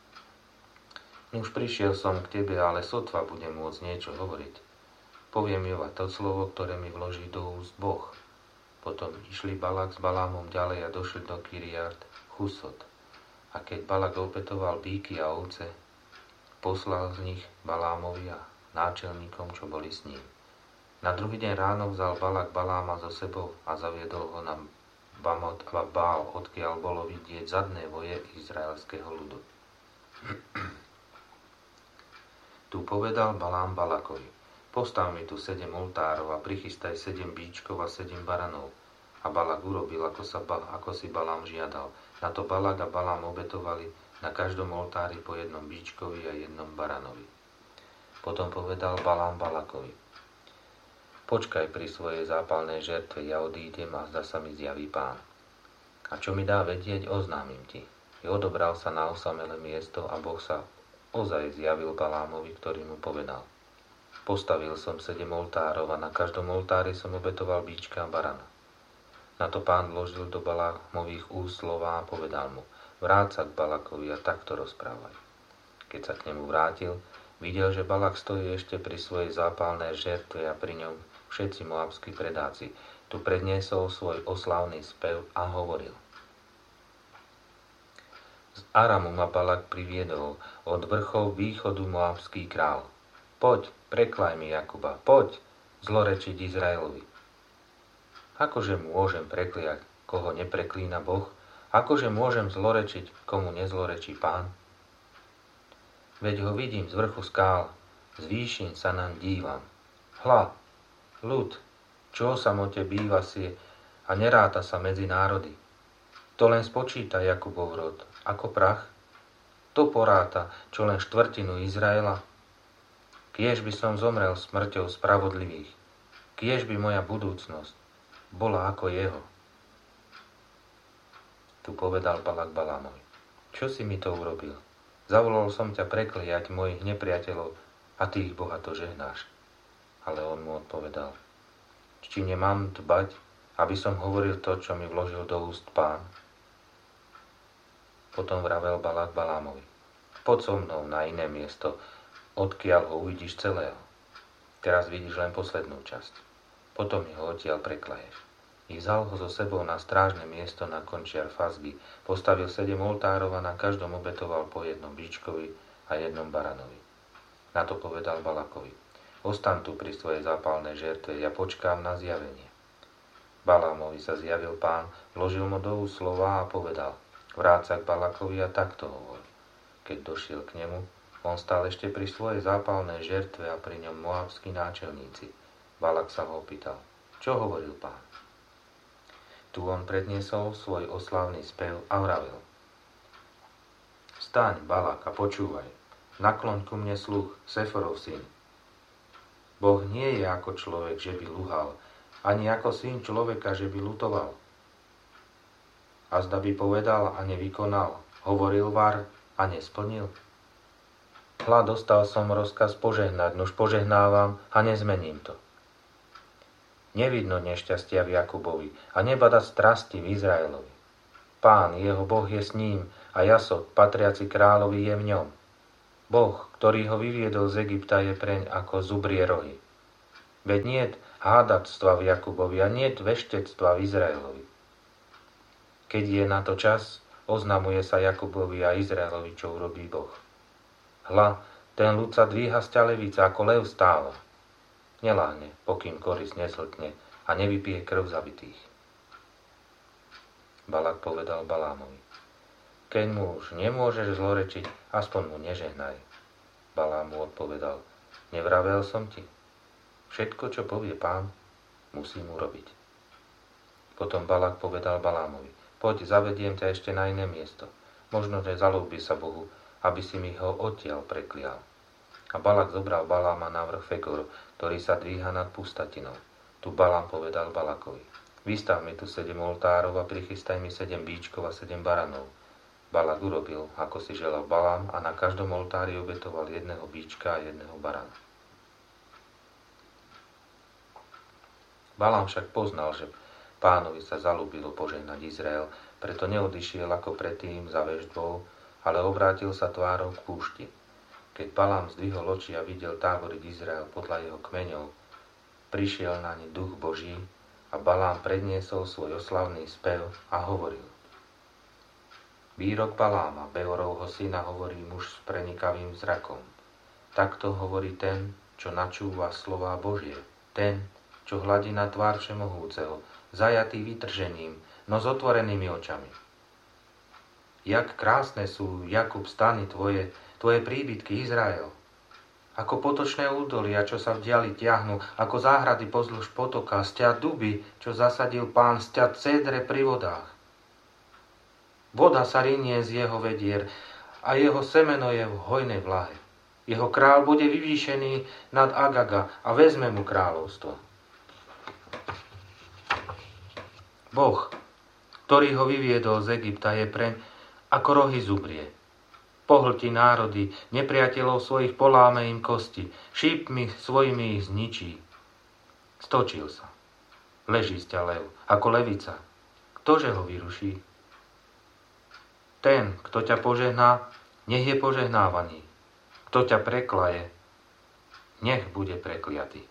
Už prišiel som k tebe, ale sotva budem môcť niečo hovoriť. Poviem iba to slovo, ktoré mi vloží do úst Boh. Potom išli Balak s Balámom ďalej a došli do Kiriat Chusot. A keď Balak opetoval bíky a ovce, poslal z nich Balámovi a náčelníkom, čo boli s ním. Na druhý deň ráno vzal Balak Baláma so sebou a zaviedol ho na Bamot a Bál, odkiaľ bolo vidieť zadné voje izraelského ľudu. Tu povedal Balám Balakovi: Postav mi tu sedem oltárov a prichystaj sedem bíčkov a sedem baranov. A Balak urobil, ako, sa, ako si Balám žiadal. Na to Balak a Balám obetovali na každom oltári po jednom bíčkovi a jednom baranovi. Potom povedal Balám Balakovi: Počkaj pri svojej zápalnej žertve, ja odídem a zda sa mi zjaví Pán. A čo mi dá vedieť, oznámim ti. I odobral sa na osamelé miesto a Boh sa ozaj zjavil Balámovi, ktorý mu povedal: Postavil som sedem oltárov a na každom oltári som obetoval bíčka a barana. Na to Pán vložil do Balámových úst slová a povedal mu: Vráť sa k Balakovi a takto rozprávaj. Keď sa k nemu vrátil, videl, že Balak stojí ešte pri svojej zápalnej žertve a pri ňom všetci moabskí predáci. Tu predniesol svoj oslávny spev a hovoril: Z Aramu ma Balak priviedol, od vrchov východu moabský král. Poď, preklaj mi Jakuba, poď zlorečiť Izraelovi. Akože môžem prekliať, koho nepreklína Boh? Akože môžem zlorečiť, komu nezlorečí Pán? Veď ho vidím z vrchu skál, z výšin sa naň dívam. Hľa, ľud, čo o samote býva si a neráta sa medzi národy. To len spočíta Jakubov rod, ako prach. To poráta, čo len štvrtinu Izraela. Kiež by som zomrel smrťou spravodlivých, kiež by moja budúcnosť bola ako jeho. Tu povedal Balak Balámovi: Čo si mi to urobil? Zavolal som ťa prekliať mojich nepriateľov a ty ich bohato žehnáš. Ale on mu odpovedal: Či nemám dbať, aby som hovoril to, čo mi vložil do úst Pán? Potom vravel Balak Balámovi: Poď so mnou na iné miesto, odkiaľ ho uvidíš celého. Teraz vidíš len poslednú časť. Potom ho odtiaľ preklaješ. I vzal ho so sebou na strážne miesto na končiar Fazgy, postavil sedem oltárov a na každom obetoval po jednom bíčkovi a jednom baranovi. Na to povedal Balakovi: Ostaň tu pri svojej zápalnej žertve, ja počkám na zjavenie. Balámovi sa zjavil Pán, vložil mu do úst slová a povedal: Vráť sa k Balakovi a takto hovor. Keď došiel k nemu, on stál ešte pri svojej zápalnej žertve a pri ňom moabskí náčelníci. Balak sa ho opýtal: Čo hovoril Pán? Tu on predniesol svoj oslávny spev a vravel: Staň, Balak, a počúvaj. Nakloň ku mne sluch, Seforov syn. Boh nie je ako človek, že by luhal, ani ako syn človeka, že by lutoval. A zda by povedal a nevykonal, hovoril var a nesplnil. Hľa, dostal som rozkaz požehnať, nož požehnávam a nezmením to. Nevidno nešťastia v Jakubovi a nebada strasti v Izraelovi. Pán, jeho Boh je s ním a jasot, patriaci kráľovi, je v ňom. Boh, ktorý ho vyviedol z Egypta, je preň ako zubrie rohy. Veď niet hádactva v Jakubovi a niet veštectva v Izraelovi. Keď je na to čas, oznamuje sa Jakubovi a Izraelovi, čo urobí Boh. Hľa, ten ľud sa dvíha z ťalevice, ako lev stáva. Neláhne, pokým koris nesltne a nevypije krv zabitých. Balak povedal Balámovi: Keď mu už nemôžeš zlorečiť, aspoň mu nežehnaj. Balám mu odpovedal: Nevravel som ti? Všetko, čo povie Pán, musím urobiť. Potom Balak povedal Balámovi: Poď, zavediem ťa ešte na iné miesto. Možno, že zalúbi sa Bohu, aby si mi ho odtiaľ preklial. A Balak zobral Baláma na vrch Fegor, ktorý sa dvíha nad pustatinou. Tu Balám povedal Balakovi: Vystav mi tu sedem oltárov a prichystaj mi sedem bíčkov a sedem baranov. Balak urobil, ako si želal Balám, a na každom oltári obetoval jedného bíčka a jedného barana. Balám však poznal, že Pánovi sa zalúbilo požehnať Izrael, preto neodišiel ako predtým za veštbou, ale obrátil sa tvárou k púšti. Keď Balám zdvihol oči a videl táboriť Izrael podľa jeho kmeňov, prišiel na ne duch Boží a Balám predniesol svoj oslavný spev a hovoril: Výrok Baláma, Beorovho syna, hovorí muž s prenikavým zrakom. Takto hovorí ten, čo načúva slová Božie, ten, čo hladí na tvár Všemohúceho, zajatý vytržením, no s otvorenými očami. Jak krásne sú, Jakub, stany tvoje, tvoje príbytky, Izrael. Ako potočné údolia, čo sa v diali tiahnu, ako záhrady pozdĺž potoka, sťa duby, čo zasadil Pán, sťa cédre pri vodách. Voda sa rinie z jeho vedier a jeho semeno je v hojnej vlahe. Jeho král bude vyvýšený nad Agaga a vezme mu kráľovstvo. Boh, ktorý ho vyviedol z Egypta, je preň ako rohy zubrie. Pohltí národy, nepriateľov svojich poláme im kosti, šípmi svojimi ich zničí. Stočil sa. Leží sťa lev, ako levica. Ktože ho vyruší? Ten, kto ťa požehná, nech je požehnávaný. Kto ťa preklaje, nech bude prekliatý.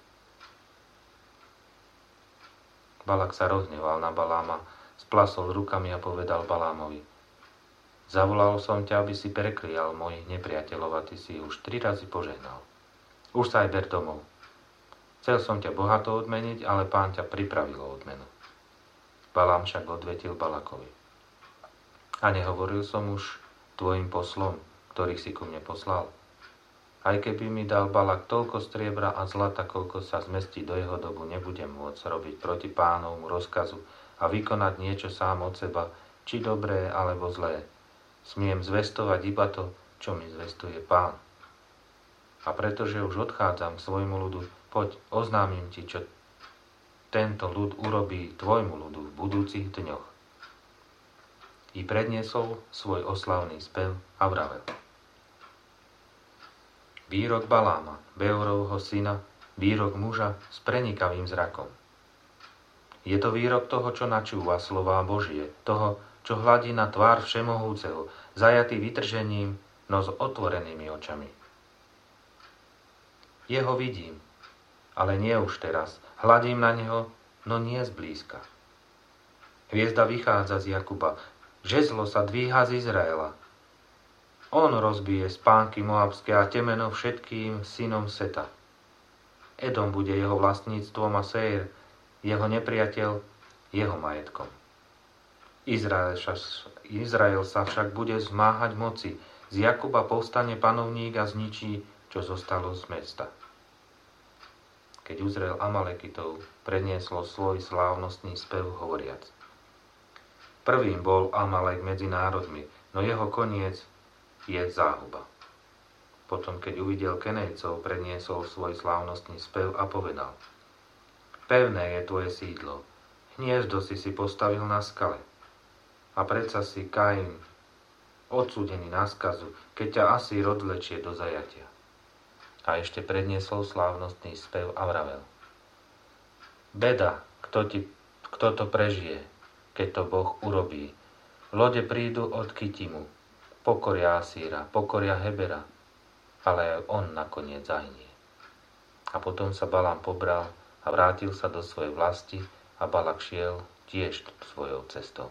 Balak sa rozhneval na Baláma, splasol rukami a povedal Balámovi: Zavolal som ťa, aby si preklial mojich nepriateľov a ty si už tri razy požehnal. Už sa aj ber domov. Chcel som ťa bohato odmeniť, ale Pán ťa pripravil o odmenu. Balám však odvetil Balakovi: A nehovoril som už tvojim poslom, ktorých si ku mne poslal? Aj keby mi dal Balak toľko striebra a zlata, koľko sa zmestí do jeho dobu, nebudem môcť robiť proti Pánovmu rozkazu a vykonať niečo sám od seba, či dobré alebo zlé. Smiem zvestovať iba to, čo mi zvestuje Pán. A pretože už odchádzam k svojmu ľudu, poď, oznámim ti, čo tento ľud urobí tvojmu ľudu v budúcich dňoch. I predniesol svoj oslavný spev a vravel: Výrok Baláma, Beorovho syna, výrok muža s prenikavým zrakom. Je to výrok toho, čo načúva slová Božie, toho, čo hladí na tvár Všemohúceho, zajatý vytržením, no s otvorenými očami. Jeho vidím, ale nie už teraz. Hladím na neho, no nie zblízka. Hviezda vychádza z Jakuba, žezlo sa dvíha z Izraela. On rozbije spánky moabské a temeno všetkým synom Seta. Edom bude jeho vlastníctvom a Seir, jeho nepriateľ, jeho majetkom. Izrael, Izrael sa však bude zmáhať moci. Z Jakuba povstane panovník a zničí, čo zostalo z mesta. Keď uzrel Amalekitov, prednieslo svoj slávnostný spev hovoriac: Prvým bol Amalek medzi národmi, no jeho koniec je záhuba. Potom, keď uvidel Kenejcov, predniesol svoj slávnostný spev a povedal: Pevné je tvoje sídlo, hniezdo si si postavil na skale. A predsa si Kain, odsúdený na skazu, keď ťa Asýr odvlečie do zajatia. A ešte predniesol slávnostný spev a vravel: Beda, kto, ti, kto to prežije, keď to Boh urobí. Lode prídu od Kitimu, Pokoria Asíra, pokoria Hebera, ale aj on nakoniec zahynie. A potom sa Balám pobral a vrátil sa do svojej vlasti a Balak šiel tiež svojou cestou.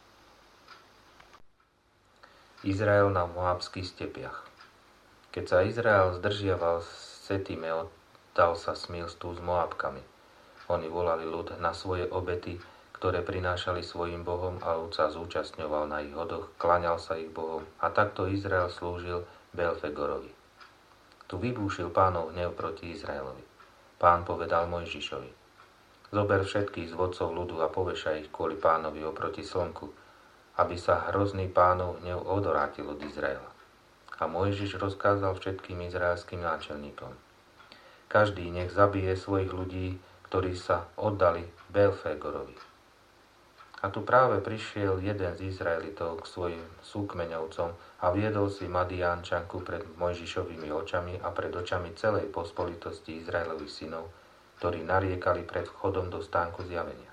Izrael na moabských stepiach. Keď sa Izrael zdržiaval v Setime, oddal sa smilstvu s Moabkami. Oni volali ľud na svoje obety, ktoré prinášali svojim bohom, a ľud sa zúčastňoval na ich hodoch, klaňal sa ich bohom, a takto Izrael slúžil Belfegorovi. Tu vybúšil Pánov hnev proti Izraelovi. Pán povedal Mojžišovi: zober všetkých z vodcov ľudu a povešaj ich kvôli Pánovi oproti slnku, aby sa hrozný Pánov hnev odvrátil od Izraela. A Mojžiš rozkázal všetkým izraelským náčelníkom: každý nech zabije svojich ľudí, ktorí sa oddali Belfegorovi. A tu práve prišiel jeden z Izraelitov k svojim súkmeňovcom a viedol si Madiánčanku pred Mojžišovými očami a pred očami celej pospolitosti Izraelových synov, ktorí nariekali pred vchodom do stánku zjavenia.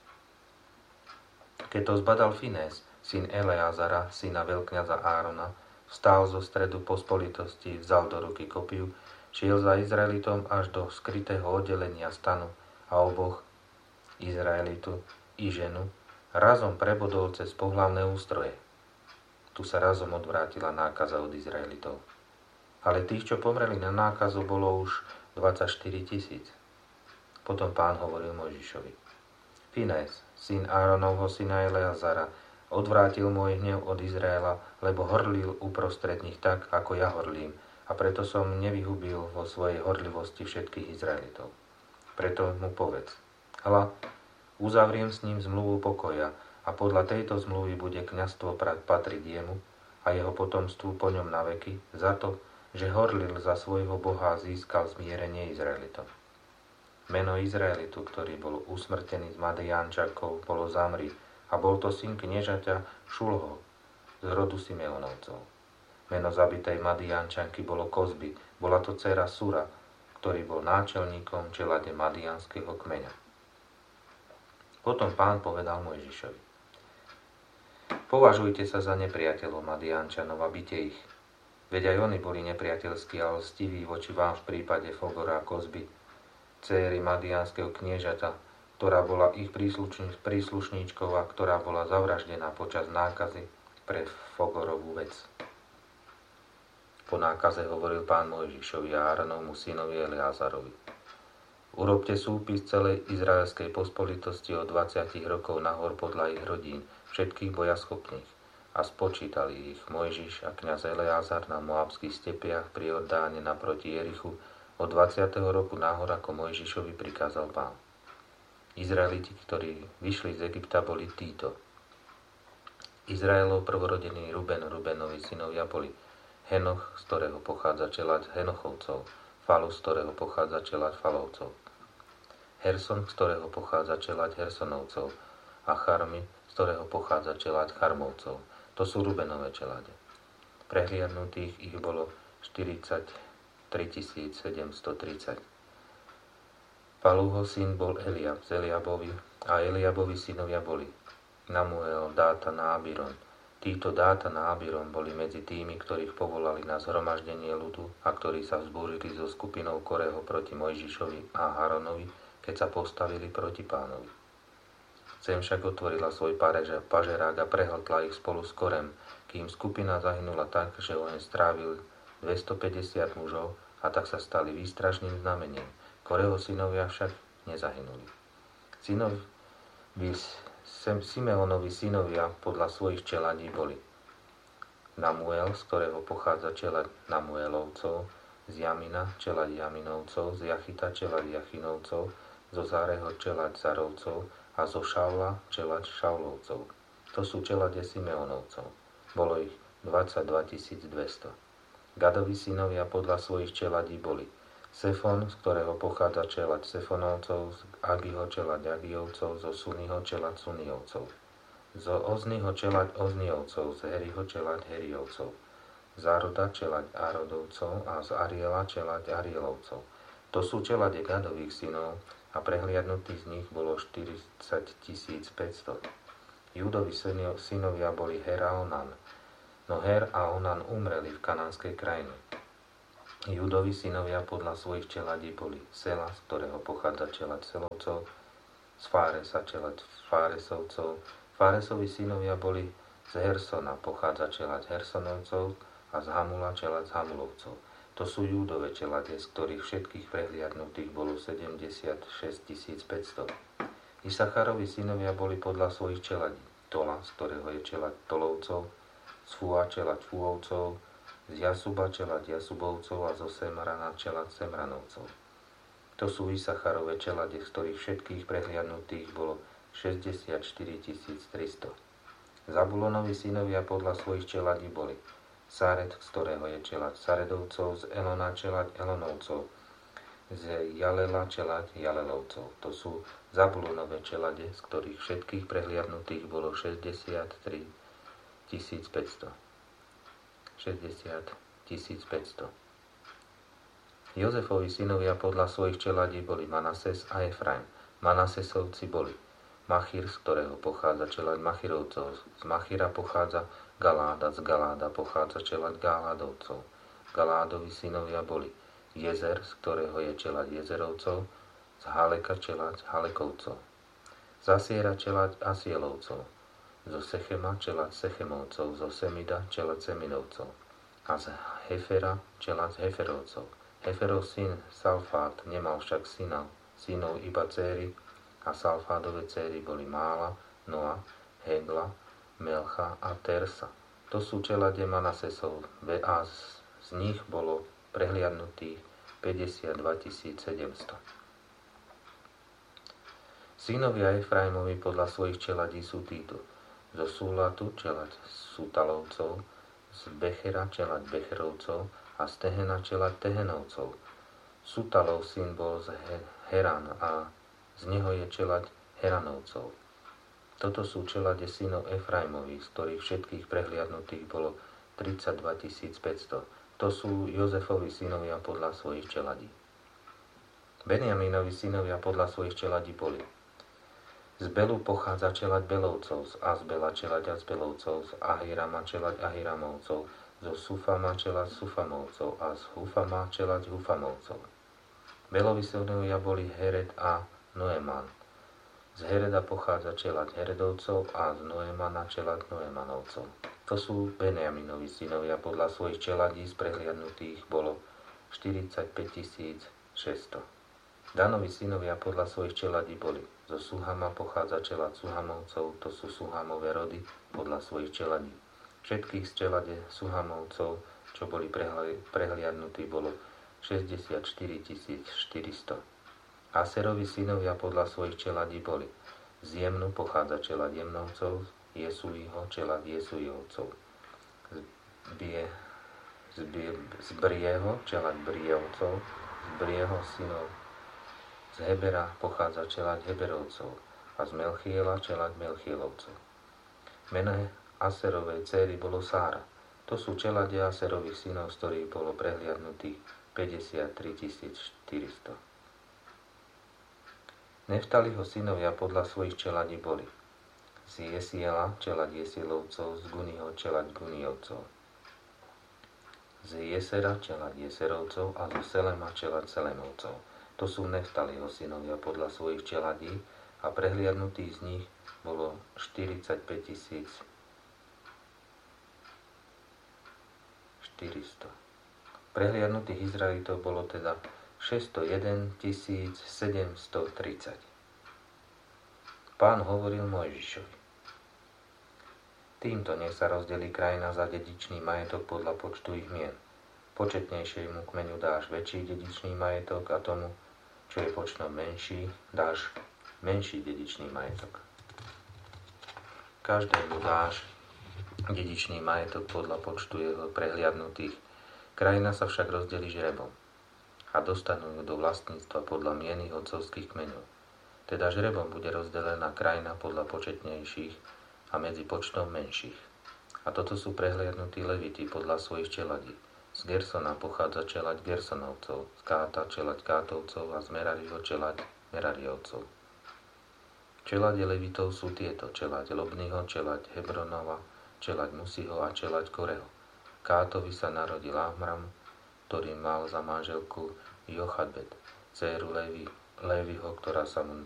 Keď to zbadal Finés, syn Eleazara, syna veľkňaza Árona, vstal zo stredu pospolitosti, vzal do ruky kopiu, šiel za Izraelitom až do skrytého oddelenia stanu a oboch, Izraelitu i ženu, razom prebodol cez pohlavné ústroje. Tu sa razom odvrátila nákaza od Izraelitov. Ale tých, čo pomreli na nákazu, bolo už dvadsaťštyri tisíc. Potom Pán hovoril Mojžišovi: Finés, syn Áronovho syna Eleazara, odvrátil môj hnev od Izraela, lebo horlil uprostred nich tak, ako ja horlím, a preto som nevyhubil vo svojej horlivosti všetkých Izraelitov. Preto mu povedz: hľa, uzavriem s ním zmluvu pokoja, a podľa tejto zmluvy bude kňazstvo patriť jemu a jeho potomstvu po ňom na veky, za to, že horlil za svojho Boha a získal zmierenie Izraelitom. Meno Izraelitu, ktorý bol usmrtený s Madiánčankou, bolo Zamri, a bol to syn kniežaťa Šulho z rodu Simeonovcov. Meno zabitej Madiánčanky bolo Kozby, bola to dcéra Sura, ktorý bol náčelníkom čelade madiánskeho kmeňa. Potom Pán povedal Mojžišovi: považujte sa za nepriateľov Madiánčanov a bite ich. Veď aj oni boli nepriateľskí a lstiví voči vám v prípade Fogora a Kozby, céry madiánskeho kniežata, ktorá bola ich príslušníčkou a ktorá bola zavraždená počas nákazy pre Fogorovú vec. Po nákaze hovoril Pán Mojžišovi a Áronovmu synovi Eleazarovi: urobte súpis celej izraelskej pospolitosti od dvadsať rokov nahor podľa ich rodín, všetkých bojaschopných. A spočítali ich Mojžiš a kňaz Eleazar na moabských stepiach pri Jordáne naproti Jerichu od dvadsiateho roku nahor, ako Mojžišovi prikázal Pán. Izraeliti, ktorí vyšli z Egypta, boli títo: Izraelov prvorodený Ruben, Rubenovi synovia boli Henoch, z ktorého pochádza čeľaď Henochovcov, Falus, z ktorého pochádza čeľaď Falovcov, Herson, z ktorého pochádza čeľaď Hersonovcov, a Charmi, z ktorého pochádza čeľaď Charmovcov. To sú Rubenové čeľade. Prehliadnutých ich bolo štyridsaťtri tisíc sedemstotridsať. Palúho syn bol Eliab z Eliabovi, a Eliabovi synovia boli Namuel, Dátan a Abiron. Títo Dátan a Abiron boli medzi tými, ktorých povolali na zhromaždenie ľudu a ktorí sa vzbúrili so skupinou Koreho proti Mojžišovi a Haronovi, keď sa postavili proti Pánovi. Zem však otvorila svoj pažerák a prehltla ich spolu s Korem, kým skupina zahynula tak, že oheň strávil dvestopäťdesiat mužov, a tak sa stali výstražným znamením. Koreho synovia však nezahynuli. Synovi Simeonovi synovia podľa svojich čeladí boli Namuel, z ktorého pochádza čeľaď Namuelovcov, z Jamina čeľaď Jaminovcov, z Jachita čeľaď Jachinovcov, zo Záreho čeľaď Zarovcov a zo Šaula čeľaď Šaulovcov. To sú čeľade Simeonovcov. Bolo ich dvadsaťdva tisíc dvesto. Gadovi synovia podľa svojich čeladí boli Sefon, z ktorého pochádza čeľaď Sefonovcov, z Agiho čeľaď Agijovcov, zo Suniho čeľaď Sunijovcov, zo Oznyho čeľaď Ozniovcov, z Heriho čeľaď Heriovcov, z Aroda čeľaď Arodovcov a z Ariela čeľaď Arielovcov. To sú čeľade Gadových synov a prehliadnutých z nich bolo štyridsať tisíc päťsto. Júdovi synovia boli Hera Onan, no Her a Onan umreli v kanánskej krajine. Júdovi synovia podľa svojich čeladí boli Sela, z ktorého pochádza čelad Selovcov, z Fáresa čelad Fáresovcov. Fáresovi synovia boli z Hersona, pochádza čelad Hersonovcov, a z Hamula čelad z Hamulovcov. To sú Júdove čeladie, z ktorých všetkých prehliadnutých bolo sedemdesiatšesť tisíc päťsto. Isacharovi synovia boli podľa svojich čeladí. Tola, z ktorého je čelad Tolovcov, z Fúa čelad Fúovcov, z Jasuba čelad Jasubovcov a zo Semrana čelad Semranovcov. To sú Isacharove čeladie, z ktorých všetkých prehliadnutých bolo šesťdesiatštyri tisíc tristo. Zabulonovi synovia podľa svojich čeladí boli Sared, z ktorého je čelad Saredovcov, z Elona čelad Elonovcov, z Jalela čelad Jalelovcov. To sú Zabulonové čelade, z ktorých všetkých prehliadnutých bolo šesťdesiattri tisíc päťsto. šesťdesiat tisíc päťsto. Jozefovi synovia podľa svojich čeladí boli Manases a Efraim. Manasesovci boli Machir, z ktorého pochádza čelad Machirovcov, z Machira pochádza Galáda, z Galáda pochádza čelad Galádovcov. Galádovi synovia boli Jezer, z ktorého je čelad Jezerovcov, z Haleka čelad Halekovcov. Z Asiera čelad Asielovcov, zo Sechema čelad Sechemovcov, zo Semida čelad Seminovcov a z Hefera čelad Heferovcov. Heferov syn Salfát nemal však syna, synov iba céry, a Salfádove céry boli Mála, Noa, Hegla, Melcha a Tersa. To sú čeladie Manasesov, a z, z nich bolo prehliadnutých päťdesiatdva tisíc sedemsto. Synovia Efraimovi podľa svojich čeladí sú títo: zo Súlatu čelad Sútalovcov, z Bechera čelad Becherovcov a z Tehena čelad Tehenovcov. Sútalov syn bol z Heran a z neho je čelad Heranovcov. Toto sú čelade synov Efraimových, z ktorých všetkých prehliadnutých bolo tridsaťdva tisíc päťsto. To sú Jozefovi synovia podľa svojich čeladí. Benjamínovi synovia podľa svojich čeladí boli: z Belu pochádza čelad Belovcov, z Azbela čelad Azbelovcov, z Ahirama čelad Ahiramovcov, zo Sufama čelad Sufamovcov a z Hufama čelad Hufamovcov. Belovi synovia boli Hered a Noeman. Z Hereda pochádza čelad Heredovcov a z Noemana čelad Noemanovcov. To sú Benjaminovi synovia podľa svojich čeladí, z prehliadnutých bolo štyridsaťpäť tisíc šesťsto. Danovi synovia podľa svojich čeladí boli: zo Suhama pochádza čelad Suhamovcov, to sú Suhamové rody podľa svojich čeladí. Všetkých z čelade Suhamovcov, čo boli prehli- prehliadnutí, bolo šesťdesiatštyri tisíc štyristo. Aserovi synovia podľa svojich čeladí boli: z Jemnu pochádza čelad Jemnovcov, z Jesúiho čelad Jesújovcov, z, Bie, z, Bie, z Brieho čelad Brievcov, z Brieho synov z Hebera pochádza čelad Heberovcov a z Melchiela čelad Melchielovcov. Meno Aserovej céry bolo Sára. To sú čeladia Aserových synov, z ktorých bolo prehliadnutých päťdesiattri tisíc štyristo. Neftaliho synovia podľa svojich čeladí boli: z Jesiela čelad Jesielovcov, z Guniho čelad Guniovcov, z Jesera čelad Jeserovcov a zo Selema čelad Selemovcov. To sú Neftaliho synovia podľa svojich čeladí a prehliadnutých z nich bolo štyridsaťpäť tisíc štyristo. Prehliadnutých Izraelitov bolo teda šesťstojeden tisíc sedemstotridsať. Pán hovoril Mojžišovi: týmto nech sa rozdelí krajina za dedičný majetok podľa počtu ich mien. Početnejšiemu kmeňu dáš väčší dedičný majetok a tomu, čo je počtom menší, dáš menší dedičný majetok. Každému dáš dedičný majetok podľa počtu jeho prehliadnutých. Krajina sa však rozdelí žrebom a dostanú ju do vlastníctva podľa mien ich otcovských kmeňov. Teda žrebom bude rozdelená krajina podľa početnejších a medzi počtom menších. A toto sú prehliadnutí Leviti podľa svojich čeladí. Z Gersona pochádza čelať Gersonovcov, z Káta čelať Kátovcov a z Merariho čelať Merariovcov. Čeladie Levitov sú tieto: čelať Lobnyho, čelať Hebronova, čelať Musiho a čelať Koreho. Kátovi sa narodil Amram, ktorý mal za manželku Jochadbet, dcéru Levi, Leviho, ktorá sa mu